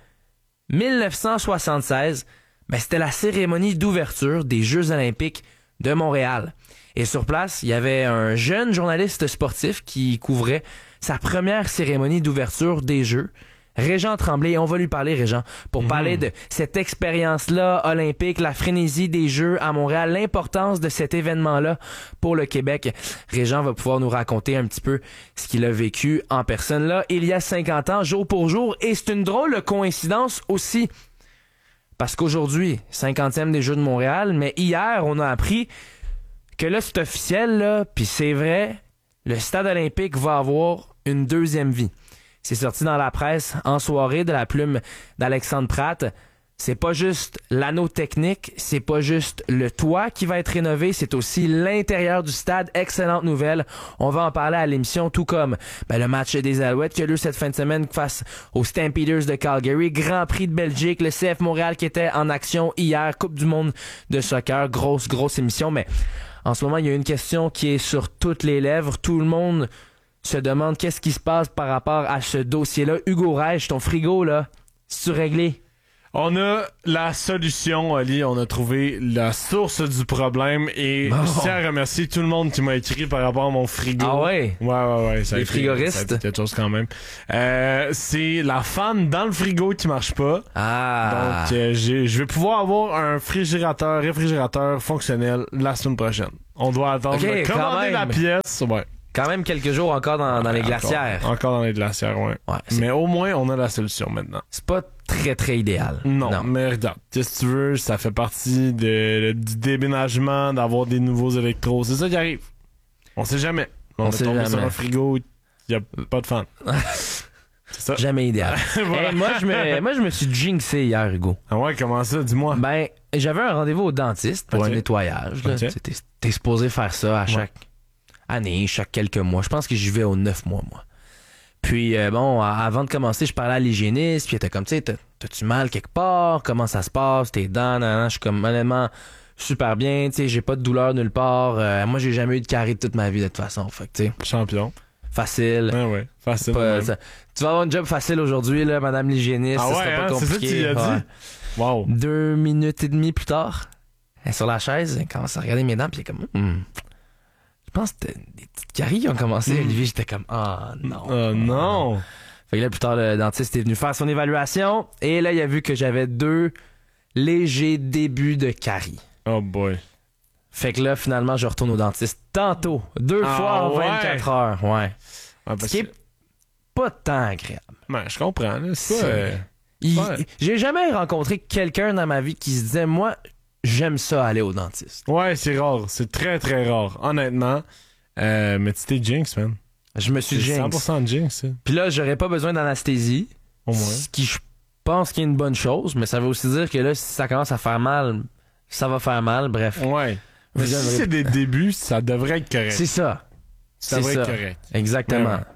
1976, c'était la cérémonie d'ouverture des Jeux olympiques de Montréal. Et sur place, il y avait un jeune journaliste sportif qui couvrait sa première cérémonie d'ouverture des Jeux, Régent Tremblay. On va lui parler, Régent, pour parler de cette expérience-là olympique, la frénésie des Jeux à Montréal, l'importance de cet événement-là pour le Québec. Régent va pouvoir nous raconter un petit peu ce qu'il a vécu en personne là il y a 50 ans, jour pour jour. Et c'est une drôle de coïncidence aussi, parce qu'aujourd'hui, 50e des Jeux de Montréal, mais hier, on a appris que là, c'est officiel, là, puis c'est vrai, le stade olympique va avoir une deuxième vie. C'est sorti dans la presse en soirée de la plume d'Alexandre Pratt. c'est pas juste l'anneau technique, c'est pas juste le toit qui va être rénové, c'est aussi l'intérieur du stade. Excellente nouvelle. On va en parler à l'émission, tout comme le match des Alouettes qui a lieu cette fin de semaine face aux Stampeders de Calgary, Grand Prix de Belgique, le CF Montréal qui était en action hier, Coupe du monde de soccer, grosse émission. Mais en ce moment, il y a une question qui est sur toutes les lèvres. Tout le monde se demande qu'est-ce qui se passe par rapport à ce dossier-là. Hugo Reich, ton frigo, là, c'est-tu réglé? On a la solution, Ali. On a trouvé la source du problème et je tiens à remercier tout le monde qui m'a écrit par rapport à mon frigo. Ah ouais? Ouais. Les frigoristes? Ça a été quelque chose quand même. C'est la fan dans le frigo qui marche pas. Ah. Donc, je vais pouvoir avoir un réfrigérateur fonctionnel la semaine prochaine. On doit attendre de commander la pièce. Ouais. Quand même quelques jours encore dans les glacières. Encore dans les glacières, ouais. Mais au moins, on a la solution maintenant. C'est pas très idéal. Non, mais regarde, qu'est-ce que tu veux, ça fait partie du déménagement, d'avoir des nouveaux électros. C'est ça qui arrive. On sait jamais. On est tombé sur un frigo, il n'y a pas de fan. C'est ça. Jamais idéal. Voilà. Hey, moi, je me suis jinxé hier, Hugo. Ah ouais, comment ça? Dis-moi. J'avais un rendez-vous au dentiste pour du nettoyage. Là. T'es supposé faire ça à chaque année, chaque quelques mois. Je pense que j'y vais aux 9 mois, moi. Puis, avant de commencer, je parlais à l'hygiéniste, puis il était comme, tu sais, t'as-tu mal quelque part? Comment ça se passe? Tes dents? Je suis comme, honnêtement, super bien, tu sais, j'ai pas de douleur nulle part. Moi, j'ai jamais eu de carie de toute ma vie, de toute façon. Fait que, tu sais. Champion. Facile. Ouais, facile. Tu vas avoir un job facile aujourd'hui, là, madame l'hygiéniste. Ah ça sera pas compliqué. C'est ça que tu as dit? Wow. 2 minutes et demie plus tard, elle est sur la chaise, elle commence à regarder mes dents, puis elle est comme, je pense que c'était des petites caries qui ont commencé. Olivier, j'étais comme, non. Oh non. Fait que là, plus tard, le dentiste est venu faire son évaluation. Et là, il a vu que j'avais 2 légers débuts de caries. Oh boy. Fait que là, finalement, je retourne au dentiste tantôt. 2 fois en 24 heures. Ouais. Ce qui est pas tant agréable. Je comprends. Là. C'est pas... J'ai jamais rencontré quelqu'un dans ma vie qui se disait, moi, j'aime ça aller au dentiste. Ouais, c'est rare. C'est très, très rare. Honnêtement. Mais tu t'es jinx, man. Je me suis jinx. 100% jinx. Puis là, j'aurais pas besoin d'anesthésie. Au moins. Ce qui, je pense qu'il est une bonne chose, mais ça veut aussi dire que là, si ça commence à faire mal, ça va faire mal. Bref. Ouais. Mais si c'est des débuts, ça devrait être correct. C'est ça. Ça devrait être correct. Exactement. Ouais.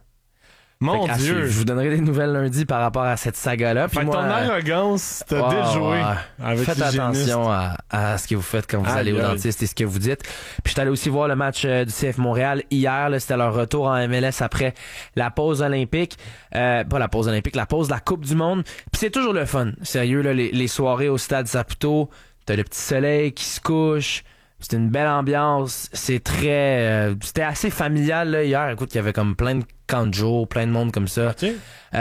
Mon Dieu. Je vous donnerai des nouvelles lundi par rapport à cette saga-là. Fait que ton arrogance t'a déjoué avec faites attention à ce que vous faites quand vous allez au dentiste et ce que vous dites. Puis je suis allé aussi voir le match du CF Montréal hier. Là, c'était leur retour en MLS après la pause olympique. Pas la pause olympique, la pause de la Coupe du monde. Puis c'est toujours le fun. Sérieux, là, les soirées au Stade Saputo, t'as le petit soleil qui se couche. C'était une belle ambiance. C'est très... c'était assez familial là, hier. Écoute, il y avait comme plein de camps de jour, plein de monde comme ça. Okay.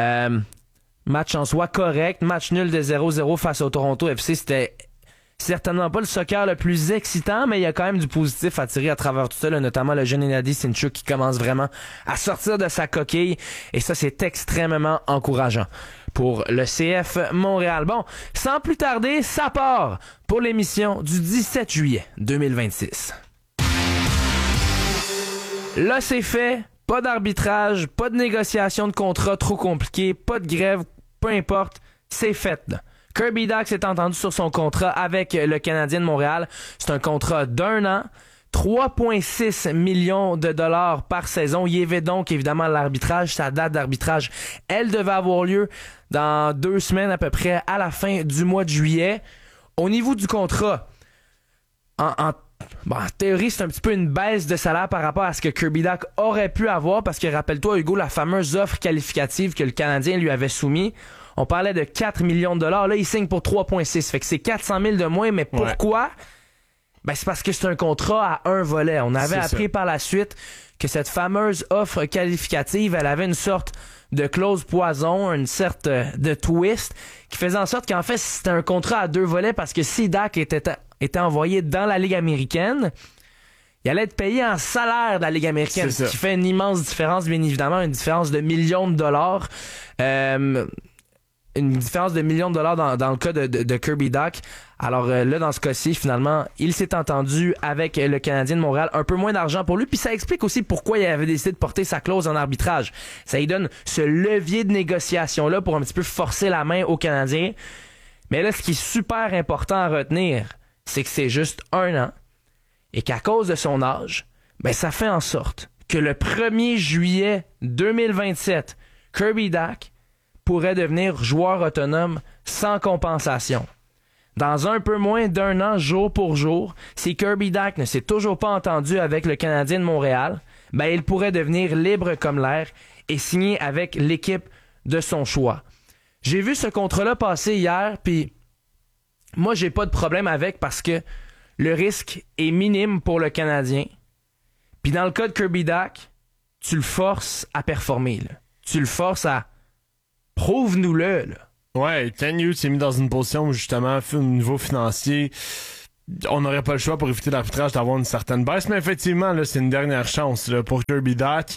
Match en soi correct. Match nul de 0-0 face au Toronto FC. C'était certainement pas le soccer le plus excitant, mais il y a quand même du positif à tirer à travers tout ça, là, notamment le jeune Enadi Sinchuk qui commence vraiment à sortir de sa coquille. Et ça, c'est extrêmement encourageant pour le CF Montréal. Bon, sans plus tarder, ça part pour l'émission du 17 juillet 2026. Là, c'est fait. Pas d'arbitrage, pas de négociation de contrat trop compliqué, pas de grève, peu importe, c'est fait. Là. Kirby Dach s'est entendu sur son contrat avec le Canadien de Montréal. C'est un contrat d'1 an. 3,6 millions de dollars par saison. Il y avait donc évidemment l'arbitrage. Sa date d'arbitrage, elle devait avoir lieu dans 2 semaines à peu près à la fin du mois de juillet. Au niveau du contrat, en théorie, c'est un petit peu une baisse de salaire par rapport à ce que Kirby Dach aurait pu avoir parce que rappelle-toi, Hugo, la fameuse offre qualificative que le Canadien lui avait soumise, on parlait de 4 millions de dollars. Là, il signe pour 3,6. Fait que c'est 400 000 de moins. Mais pourquoi? Ben, c'est parce que c'est un contrat à un volet. On avait appris par la suite que cette fameuse offre qualificative, elle avait une sorte de clause poison, une sorte de twist qui faisait en sorte qu'en fait, c'était un contrat à 2 volets parce que si Dach était envoyé dans la Ligue américaine, il allait être payé en salaire de la Ligue américaine, ce qui fait une immense différence, bien évidemment, une différence de millions de dollars. Une différence de millions de dollars dans le cas de Kirby Dach. Alors là, dans ce cas-ci, finalement, il s'est entendu avec le Canadien de Montréal. Un peu moins d'argent pour lui. Puis ça explique aussi pourquoi il avait décidé de porter sa clause en arbitrage. Ça lui donne ce levier de négociation-là pour un petit peu forcer la main au Canadien. Mais là, ce qui est super important à retenir, c'est que c'est juste 1 an et qu'à cause de son âge, ben ça fait en sorte que le 1er juillet 2027, Kirby Dach pourrait devenir joueur autonome sans compensation. Dans un peu moins d'1 an, jour pour jour, si Kirby Dach ne s'est toujours pas entendu avec le Canadien de Montréal, ben il pourrait devenir libre comme l'air et signer avec l'équipe de son choix. J'ai vu ce contrat-là passer hier, puis moi, j'ai pas de problème avec parce que le risque est minime pour le Canadien. Puis dans le cas de Kirby Dach, tu le forces à performer. Là. Tu le forces à... Prouve-nous-le. Là. Ouais, Ken Hughes s'est mis dans une position où, justement, au niveau financier, on n'aurait pas le choix pour éviter l'arbitrage d'avoir une certaine baisse, mais effectivement, là, c'est une dernière chance là, pour Kirby Dach.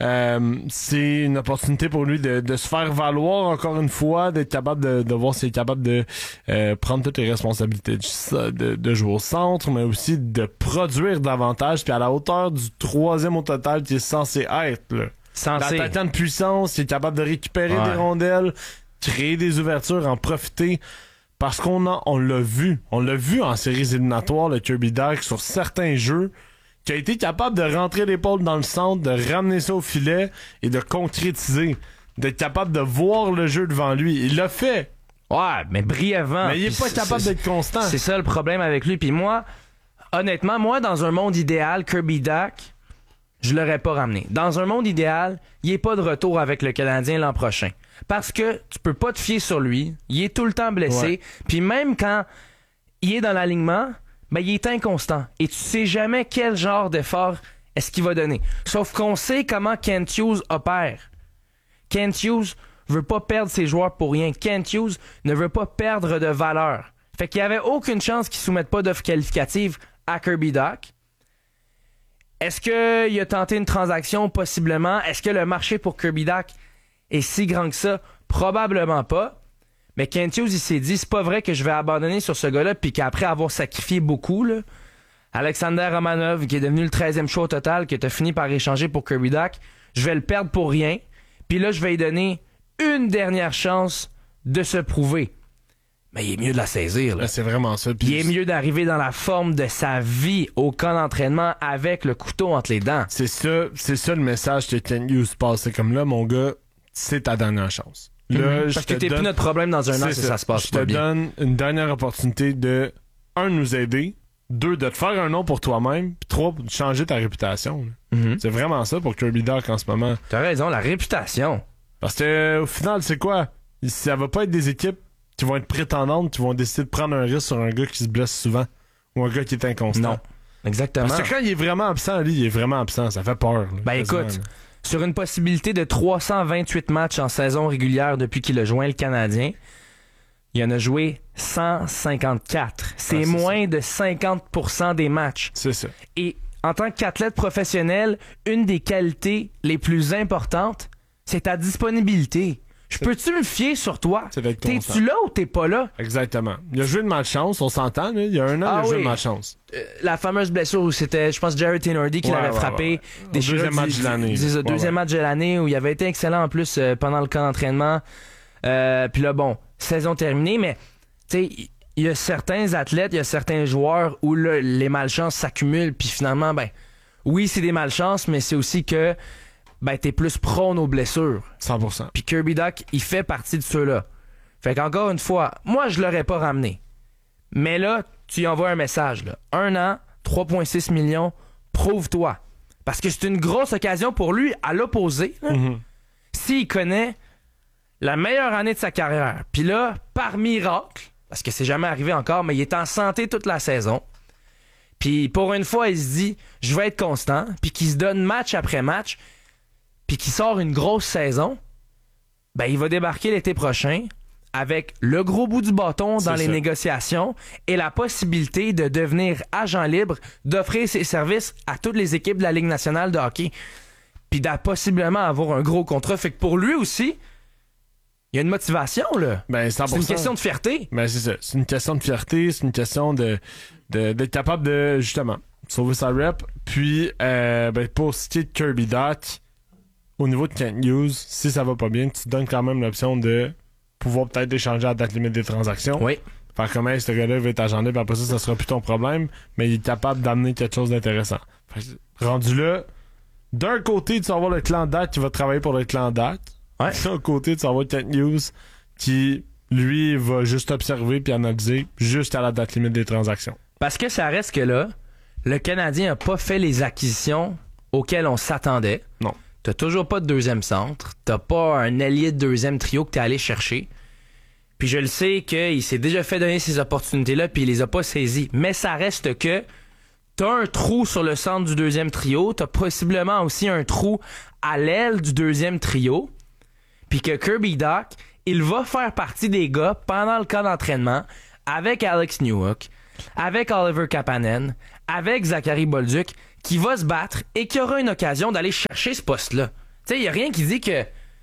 C'est une opportunité pour lui de se faire valoir encore une fois, d'être capable de voir s'il est capable de prendre toutes les responsabilités de jouer au centre, mais aussi de produire davantage, puis à la hauteur du 3e au total qui est censé être. Là. L'attaquant de puissance, qui est capable de récupérer des rondelles, créer des ouvertures, en profiter. Parce qu'on l'a vu en séries éliminatoires, le Kirby Dach, sur certains jeux, qui a été capable de rentrer l'épaule dans le centre, de ramener ça au filet et de concrétiser, d'être capable de voir le jeu devant lui. Il l'a fait. Ouais, mais brièvement. Mais il est pas capable d'être constant. C'est ça le problème avec lui. Puis moi, honnêtement, dans un monde idéal, Kirby Dach, je l'aurais pas ramené. Dans un monde idéal, il est pas de retour avec le Canadien l'an prochain. Parce que tu peux pas te fier sur lui. Il est tout le temps blessé. Ouais. Puis même quand il est dans l'alignement, ben il est inconstant. Et tu sais jamais quel genre d'effort est-ce qu'il va donner. Sauf qu'on sait comment Kent Hughes opère. Kent Hughes veut pas perdre ses joueurs pour rien. Kent Hughes ne veut pas perdre de valeur. Fait qu'il y avait aucune chance qu'il soumette pas d'offre qualificative à Kirby Dach. Est-ce qu'il a tenté une transaction? Possiblement. Est-ce que le marché pour Kirby Dach est si grand que ça? Probablement pas. Mais Kent Hughes, il s'est dit, c'est pas vrai que je vais abandonner sur ce gars-là, puis qu'après avoir sacrifié beaucoup, là, Alexander Romanov, qui est devenu le 13e choix au total, que t'as fini par échanger pour Kirby Dach, je vais le perdre pour rien. Puis là, je vais lui donner une dernière chance de se prouver. Mais il est mieux de la saisir. Là. C'est vraiment ça. Il est mieux d'arriver dans la forme de sa vie au camp d'entraînement avec le couteau entre les dents. C'est ça le message que Kent Hughes passe. C'est comme là, mon gars, c'est ta dernière chance. Là, parce que t'es plus notre problème dans un an si ça se passe pas bien. Je te donne une dernière opportunité de, 1, nous aider, 2, de te faire un nom pour toi-même, puis 3, de changer ta réputation. C'est vraiment ça pour Kirby Dach en ce moment. T'as raison, la réputation. Parce que au final, c'est quoi? Ça va pas être des équipes qui vont être prétendantes, qui vont décider de prendre un risque sur un gars qui se blesse souvent ou un gars qui est inconstant. Non, exactement. Parce que quand il est vraiment absent, lui, il est vraiment absent. Ça fait peur. Là, ben écoute, sur une possibilité de 328 matchs en saison régulière depuis qu'il a joint le Canadien, il en a joué 154. C'est moins de 50% des matchs. C'est ça. Et en tant qu'athlète professionnel, une des qualités les plus importantes, c'est ta disponibilité. Je peux-tu me fier sur toi? T'es-tu là ou t'es pas là? Exactement. Il a joué de malchance, on s'entend. Là. Il y a 1 an, il a joué de malchance. La fameuse blessure où c'était, je pense, Jared Tenordi qui l'avait frappé. Au deuxième match de l'année. C'est ça, deuxième match de l'année où il avait été excellent en plus pendant le camp d'entraînement. Puis là, bon, saison terminée, mais tu sais, il y a certains athlètes, il y a certains joueurs où là, les malchances s'accumulent. Puis finalement, ben, oui, c'est des malchances, mais c'est aussi que ben t'es plus prône aux blessures. 100%. Puis Kirby Dach, il fait partie de ceux-là. Fait qu'encore une fois, moi, je l'aurais pas ramené. Mais là, tu y envoies un message, là. 1 an, 3,6 millions, prouve-toi. Parce que c'est une grosse occasion pour lui, à l'opposé, s'il connaît la meilleure année de sa carrière. Puis là, par miracle, parce que c'est jamais arrivé encore, mais il est en santé toute la saison. Puis pour une fois, il se dit, je vais être constant, puis qu'il se donne match après match, puis qui sort une grosse saison, ben il va débarquer l'été prochain avec le gros bout du bâton dans les négociations et la possibilité de devenir agent libre, d'offrir ses services à toutes les équipes de la Ligue nationale de hockey, puis de possiblement avoir un gros contrat. Fait que pour lui aussi, il y a une motivation, là. Ben, 100%. C'est une question de fierté. Ben, c'est ça. C'est une question de fierté, c'est une question d'être capable de, justement, sauver sa rep. Puis, ben, pour ce qui est de Kirby Dach, au niveau de Kent Hughes, si ça va pas bien, tu te donnes quand même l'option de pouvoir peut-être échanger à la date limite des transactions. Oui. Faire comme ce gars-là va être agendé, puis après ça sera plus ton problème, mais il est capable d'amener quelque chose d'intéressant. Rendu là, d'un côté, tu vas avoir le clan Dak qui va travailler pour le clan Dak. Ouais. De l'autre côté, tu vas avoir Kent Hughes qui, lui, va juste observer puis analyser juste à la date limite des transactions. Parce que ça reste que là, le Canadien n'a pas fait les acquisitions auxquelles on s'attendait. Non. T'as toujours pas de deuxième centre. T'as pas un allié de deuxième trio que t'es allé chercher. Puis je le sais qu'il s'est déjà fait donner ces opportunités-là puis il les a pas saisies. Mais ça reste que t'as un trou sur le centre du deuxième trio. T'as possiblement aussi un trou à l'aile du deuxième trio. Puis que Kirby Dach, il va faire partie des gars pendant le camp d'entraînement avec Alex Newhook, avec Oliver Kapanen, avec Zachary Bolduc, qui va se battre et qui aura une occasion d'aller chercher ce poste-là. Tu sais, il n'y a rien qui dit que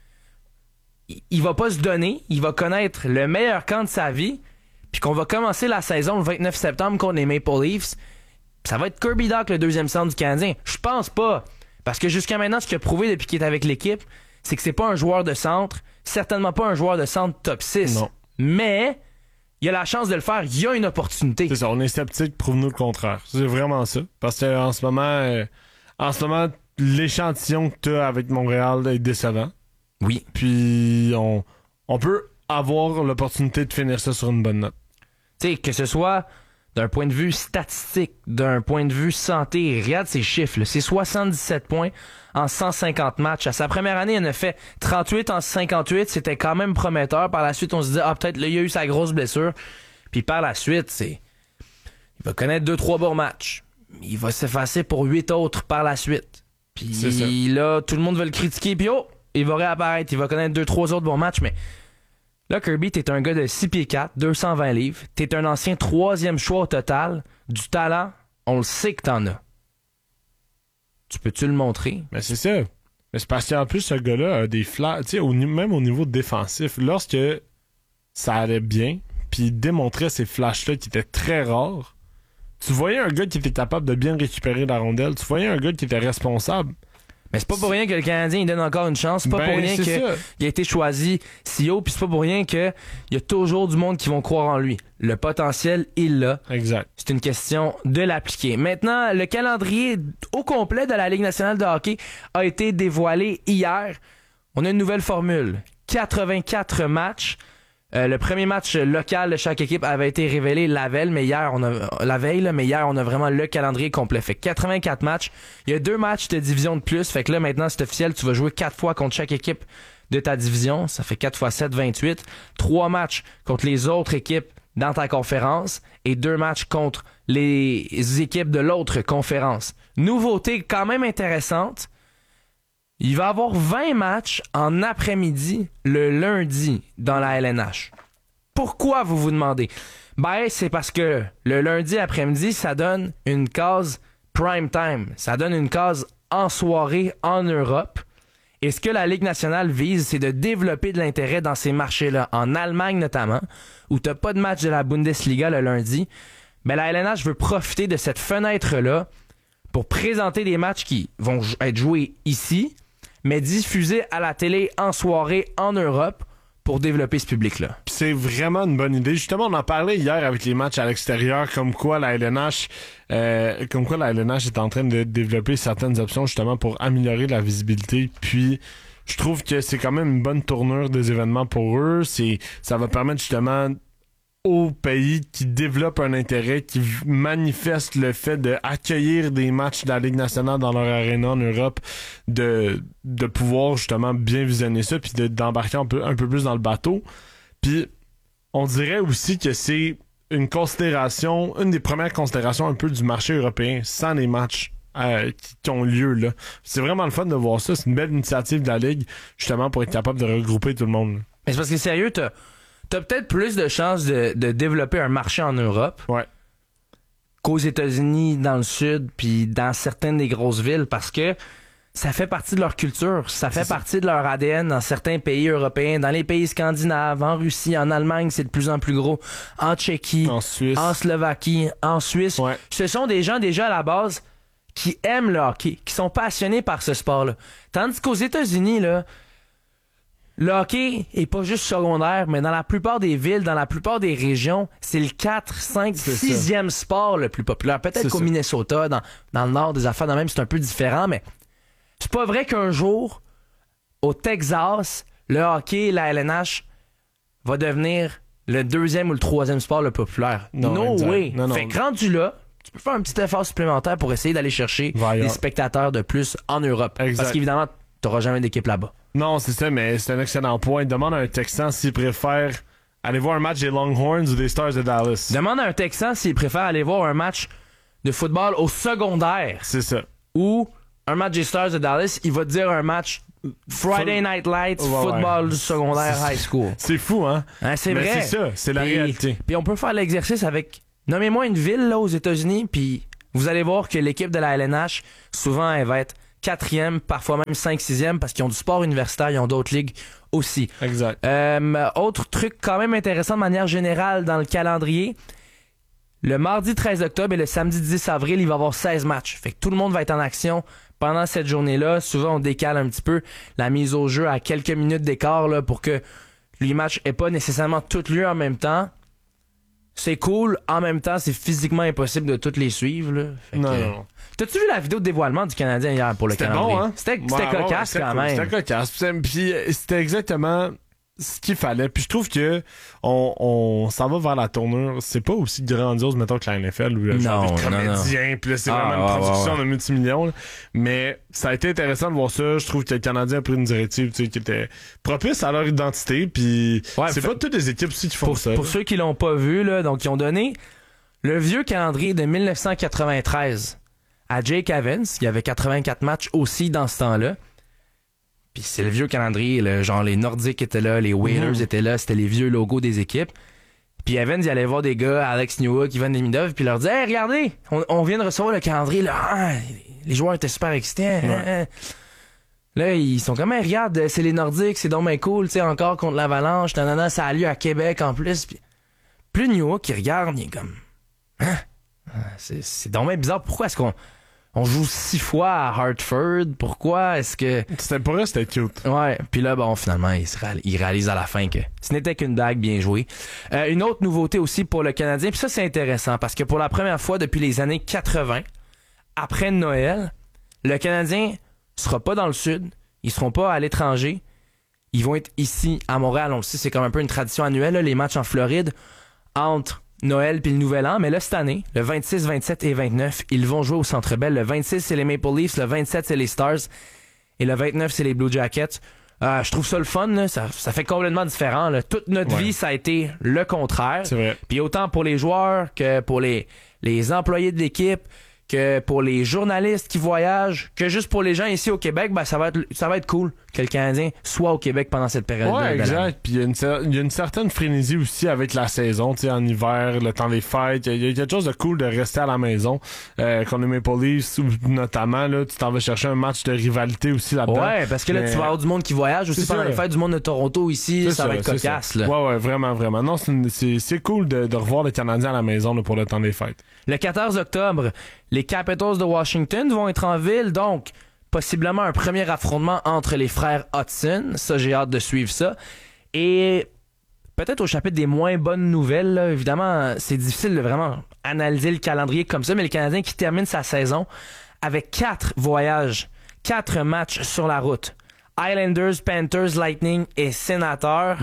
il va pas se donner, il va connaître le meilleur camp de sa vie, puis qu'on va commencer la saison le 29 septembre contre les Maple Leafs. Ça va être Kirby Dach, le deuxième centre du Canadien. Je pense pas. Parce que jusqu'à maintenant, ce qu'il a prouvé depuis qu'il est avec l'équipe, c'est que c'est pas un joueur de centre, certainement pas un joueur de centre top 6. Non. Mais il a la chance de le faire, il y a une opportunité. C'est ça, on est sceptique, prouve-nous le contraire. C'est vraiment ça. Parce que en ce moment, l'échantillon que tu as avec Montréal est décevant. Oui. Puis on peut avoir l'opportunité de finir ça sur une bonne note. Tu sais, que ce soit d'un point de vue statistique, d'un point de vue santé, regarde ces chiffres, là. C'est 77 points en 150 matchs. À sa première année, il en a fait 38 en 58. C'était quand même prometteur. Par la suite, on se dit, peut-être là, il a eu sa grosse blessure. Puis par la suite, il va connaître 2-3 bons matchs. Il va s'effacer pour 8 autres par la suite. Puis là, tout le monde va le critiquer. Puis il va réapparaître. Il va connaître 2-3 autres bons matchs. Mais là, Kirby, t'es un gars de 6 pieds 4, 220 livres. T'es un ancien 3e choix au total. Du talent, on le sait que t'en as. Tu peux-tu le montrer? Mais c'est ça. Mais c'est parce qu'en plus, ce gars-là a des flashs, tu sais, même au niveau défensif, lorsque ça allait bien, puis il démontrait ces flashs-là qui étaient très rares, tu voyais un gars qui était capable de bien récupérer la rondelle, tu voyais un gars qui était responsable. Mais c'est pas pour rien que le Canadien il donne encore une chance. C'est pas pour rien qu'il a été choisi si haut. Puis c'est pas pour rien qu'il y a toujours du monde qui vont croire en lui. Le potentiel, il l'a. Exact. C'est une question de l'appliquer. Maintenant, le calendrier au complet de la Ligue nationale de hockey a été dévoilé hier. On a une nouvelle formule. 84 matchs. Le premier match local de chaque équipe avait été révélé la veille, mais hier, on a vraiment le calendrier complet. Fait 84 matchs. Il y a 2 matchs de division de plus. Fait que là, maintenant, c'est officiel. Tu vas jouer 4 fois contre chaque équipe de ta division. Ça fait 4 x 7, 28. 3 matchs contre les autres équipes dans ta conférence et 2 matchs contre les équipes de l'autre conférence. Nouveauté quand même intéressante. Il va y avoir 20 matchs en après-midi le lundi dans la LNH. Pourquoi, vous vous demandez? Ben, c'est parce que le lundi après-midi, ça donne une case prime time. Ça donne une case en soirée en Europe. Et ce que la Ligue nationale vise, c'est de développer de l'intérêt dans ces marchés-là, en Allemagne notamment, où t'as pas de match de la Bundesliga le lundi. Mais la LNH veut profiter de cette fenêtre-là pour présenter des matchs qui vont être joués ici, mais diffusé à la télé en soirée en Europe pour développer ce public-là. C'est vraiment une bonne idée. Justement, on en parlait hier avec les matchs à l'extérieur, comme quoi la LNH est en train de développer certaines options justement pour améliorer la visibilité. Puis, je trouve que c'est quand même une bonne tournure des événements pour eux. Ça va permettre justement aux pays qui développent un intérêt, qui manifestent le fait d'accueillir des matchs de la Ligue nationale dans leur aréna en Europe, de pouvoir justement bien visionner ça, puis d'embarquer un peu plus dans le bateau. Puis on dirait aussi que c'est une des premières considérations un peu du marché européen, sans les matchs qui ont lieu là. C'est vraiment le fun de voir ça. C'est une belle initiative de la Ligue, justement, pour être capable de regrouper tout le monde. Mais c'est parce que sérieux, t'as peut-être plus de chances de développer un marché en Europe qu'aux États-Unis, dans le sud, puis dans certaines des grosses villes, parce que ça fait partie de leur culture, ça fait partie de leur ADN dans certains pays européens, dans les pays scandinaves, en Russie, en Allemagne, c'est de plus en plus gros, en Tchéquie, en Suisse, en Slovaquie, en Suisse. Ouais. Ce sont des gens déjà à la base qui aiment le hockey, qui sont passionnés par ce sport-là. Tandis qu'aux États-Unis, là, le hockey est pas juste secondaire, mais dans la plupart des villes, dans la plupart des régions, c'est le 4, 5, 6e sport le plus populaire. Peut-être qu'au Minnesota, dans le nord des affaires, même c'est un peu différent, mais c'est pas vrai qu'un jour, au Texas, le hockey, la LNH, va devenir le 2e ou le 3e sport le plus populaire. No way! Fait que rendu là, tu peux faire un petit effort supplémentaire pour essayer d'aller chercher des spectateurs de plus en Europe. Exact. Parce qu'évidemment, t'auras jamais d'équipe là-bas. Non, c'est ça, mais c'est un excellent point. Demande à un Texan s'il préfère aller voir un match des Longhorns ou des Stars de Dallas. Demande à un Texan s'il préfère aller voir un match de football au secondaire. C'est ça. Ou un match des Stars de Dallas, il va te dire un match Friday Night Lights, football du secondaire high school. C'est fou, hein? C'est mais vrai. C'est ça, c'est la réalité. Puis on peut faire l'exercice avec... Nommez-moi une ville là aux États-Unis, puis vous allez voir que l'équipe de la LNH, souvent, elle va être 4e, parfois même 5, 6e, parce qu'ils ont du sport universitaire, ils ont d'autres ligues aussi. Exact. Autre truc quand même intéressant de manière générale dans le calendrier, le mardi 13 octobre et le samedi 10 avril, il va y avoir 16 matchs. Fait que tout le monde va être en action pendant cette journée-là. Souvent, on décale un petit peu la mise au jeu à quelques minutes d'écart là, pour que les matchs aient pas nécessairement tout lieu en même temps. C'est cool, en même temps, c'est physiquement impossible de toutes les suivre. Là. Non. T'as-tu vu la vidéo de dévoilement du Canadien hier pour le calendrier? Bon, hein? C'était cocasse quand même. C'était cocasse. Puis c'était exactement ce qu'il fallait. Puis je trouve que on s'en va vers la tournure. C'est pas aussi grandiose, mettons, que la NFL où genre des comédiens. Puis là, c'est vraiment une production de multimillions. Là. Mais ça a été intéressant de voir ça. Je trouve que le Canadien a pris une directive qui était propice à leur identité. Puis c'est pas toutes les équipes aussi qui font ça. Pour ceux qui l'ont pas vu, là, donc ils ont donné le vieux calendrier de 1993 à Jake Evans. Il y avait 84 matchs aussi dans ce temps-là. Puis c'est le vieux calendrier, genre les Nordiques étaient là, les Whalers étaient là, c'était les vieux logos des équipes. Puis Evans, il allait voir des gars, Alex Newhook, Ivan Demidov, puis il leur disait « Hey, regardez, on vient de recevoir le calendrier, là. Ah, les joueurs étaient super excités. Ouais. Là, ils sont comme « Hey, regarde, c'est les Nordiques, c'est donc bien cool, tu sais, encore contre l'Avalanche, nanana, ça a lieu à Québec en plus. » Puis plus Newhook, il regarde, il est comme « Hein? C'est donc bien bizarre, pourquoi est-ce qu'on joue 6 fois à Hartford. Pourquoi est-ce que... C'était pour eux, c'était cute. Ouais. Puis là, bon, finalement, il réalise à la fin que ce n'était qu'une blague bien jouée. Une autre nouveauté aussi pour le Canadien, puis ça, c'est intéressant, parce que pour la première fois depuis les années 80, après Noël, le Canadien sera pas dans le Sud, ils seront pas à l'étranger, ils vont être ici, à Montréal. On le sait, c'est comme un peu une tradition annuelle, là, les matchs en Floride, entre Noël puis le Nouvel An, mais là, cette année, le 26, 27 et 29, ils vont jouer au Centre Bell. Le 26, c'est les Maple Leafs, le 27, c'est les Stars, et le 29, c'est les Blue Jackets. Je trouve ça le fun, là. Ça fait complètement différent, là. Toute notre vie, ça a été le contraire. C'est vrai. Puis autant pour les joueurs que pour les employés de l'équipe, que pour les journalistes qui voyagent, que juste pour les gens ici au Québec, ben ça va être cool que le Canadien soit au Québec pendant cette période. Ouais, exact. Puis il y a une certaine frénésie aussi avec la saison, tu sais, en hiver, le temps des fêtes. Il y a quelque chose de cool de rester à la maison. Quand les Maple Leafs, notamment, là, tu t'en vas chercher un match de rivalité aussi là-dedans. Ouais, parce que là, tu vas avoir du monde qui voyage aussi pendant les fêtes, du monde de Toronto ici. Ça va être cocasse, là. Ouais, vraiment, vraiment. Non, c'est cool de revoir les Canadiens à la maison là, pour le temps des fêtes. Le 14 octobre, les Capitals de Washington vont être en ville, donc possiblement un premier affrontement entre les frères Hudson. Ça, j'ai hâte de suivre ça. Et peut-être au chapitre des moins bonnes nouvelles, là, évidemment, c'est difficile de vraiment analyser le calendrier comme ça, mais le Canadien qui termine sa saison avec 4 voyages, 4 matchs sur la route. Islanders, Panthers, Lightning et Sénateurs.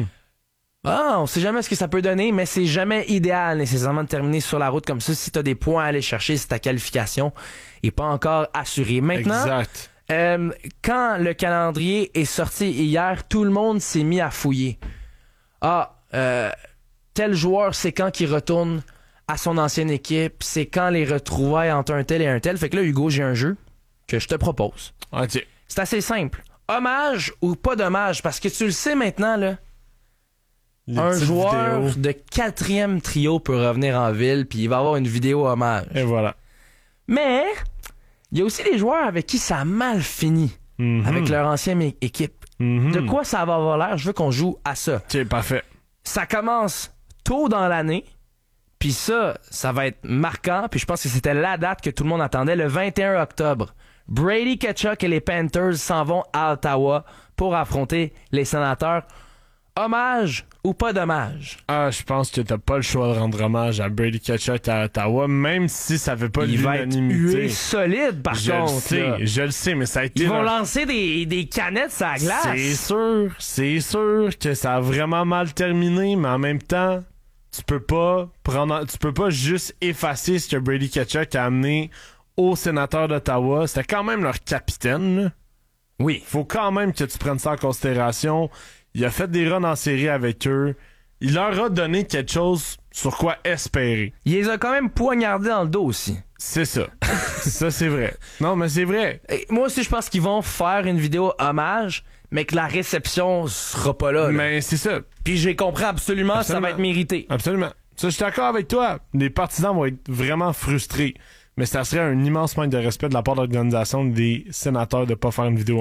On sait jamais ce que ça peut donner, mais c'est jamais idéal nécessairement de terminer sur la route comme ça si t'as des points à aller chercher, si ta qualification est pas encore assurée. Maintenant, exact. Quand le calendrier est sorti hier, tout le monde s'est mis à fouiller. Tel joueur, c'est quand qu'il retourne à son ancienne équipe, c'est quand les retrouvailles entre un tel et un tel. Fait que là, Hugo, j'ai un jeu que je te propose. Okay. C'est assez simple. Hommage ou pas d'hommage, parce que tu le sais maintenant, là. Un joueur de 4e trio peut revenir en ville, puis il va avoir une vidéo hommage. Et voilà. Mais il y a aussi des joueurs avec qui ça a mal fini, avec leur ancienne équipe. De quoi ça va avoir l'air? Je veux qu'on joue à ça. C'est parfait. Ça commence tôt dans l'année, puis ça va être marquant, puis je pense que c'était la date que tout le monde attendait, le 21 octobre. Brady Tkachuk et les Panthers s'en vont à Ottawa pour affronter les sénateurs. Hommage ou pas d'hommage? Je pense que t'as pas le choix de rendre hommage à Brady Tkachuk à Ottawa, même si ça fait pas l'unanimité. Il va être solide, par contre. Je le sais, mais ça a été... Ils vont lancer des canettes sur la glace. C'est sûr que ça a vraiment mal terminé, mais en même temps, tu peux pas juste effacer ce que Brady Tkachuk a amené aux sénateurs d'Ottawa. C'était quand même leur capitaine, là. Oui. Faut quand même que tu prennes ça en considération. Il a fait des runs en série avec eux. Il leur a donné quelque chose sur quoi espérer. Il les a quand même poignardés dans le dos aussi. C'est ça. Ça, c'est vrai. Non, mais c'est vrai. Et moi aussi, je pense qu'ils vont faire une vidéo hommage, mais que la réception sera pas là. Mais c'est ça. Puis j'ai compris absolument, ça va être mérité. Absolument. Ça, je suis d'accord avec toi. Les partisans vont être vraiment frustrés. Mais ça serait un immense manque de respect de la part de l'organisation des sénateurs de pas faire une vidéo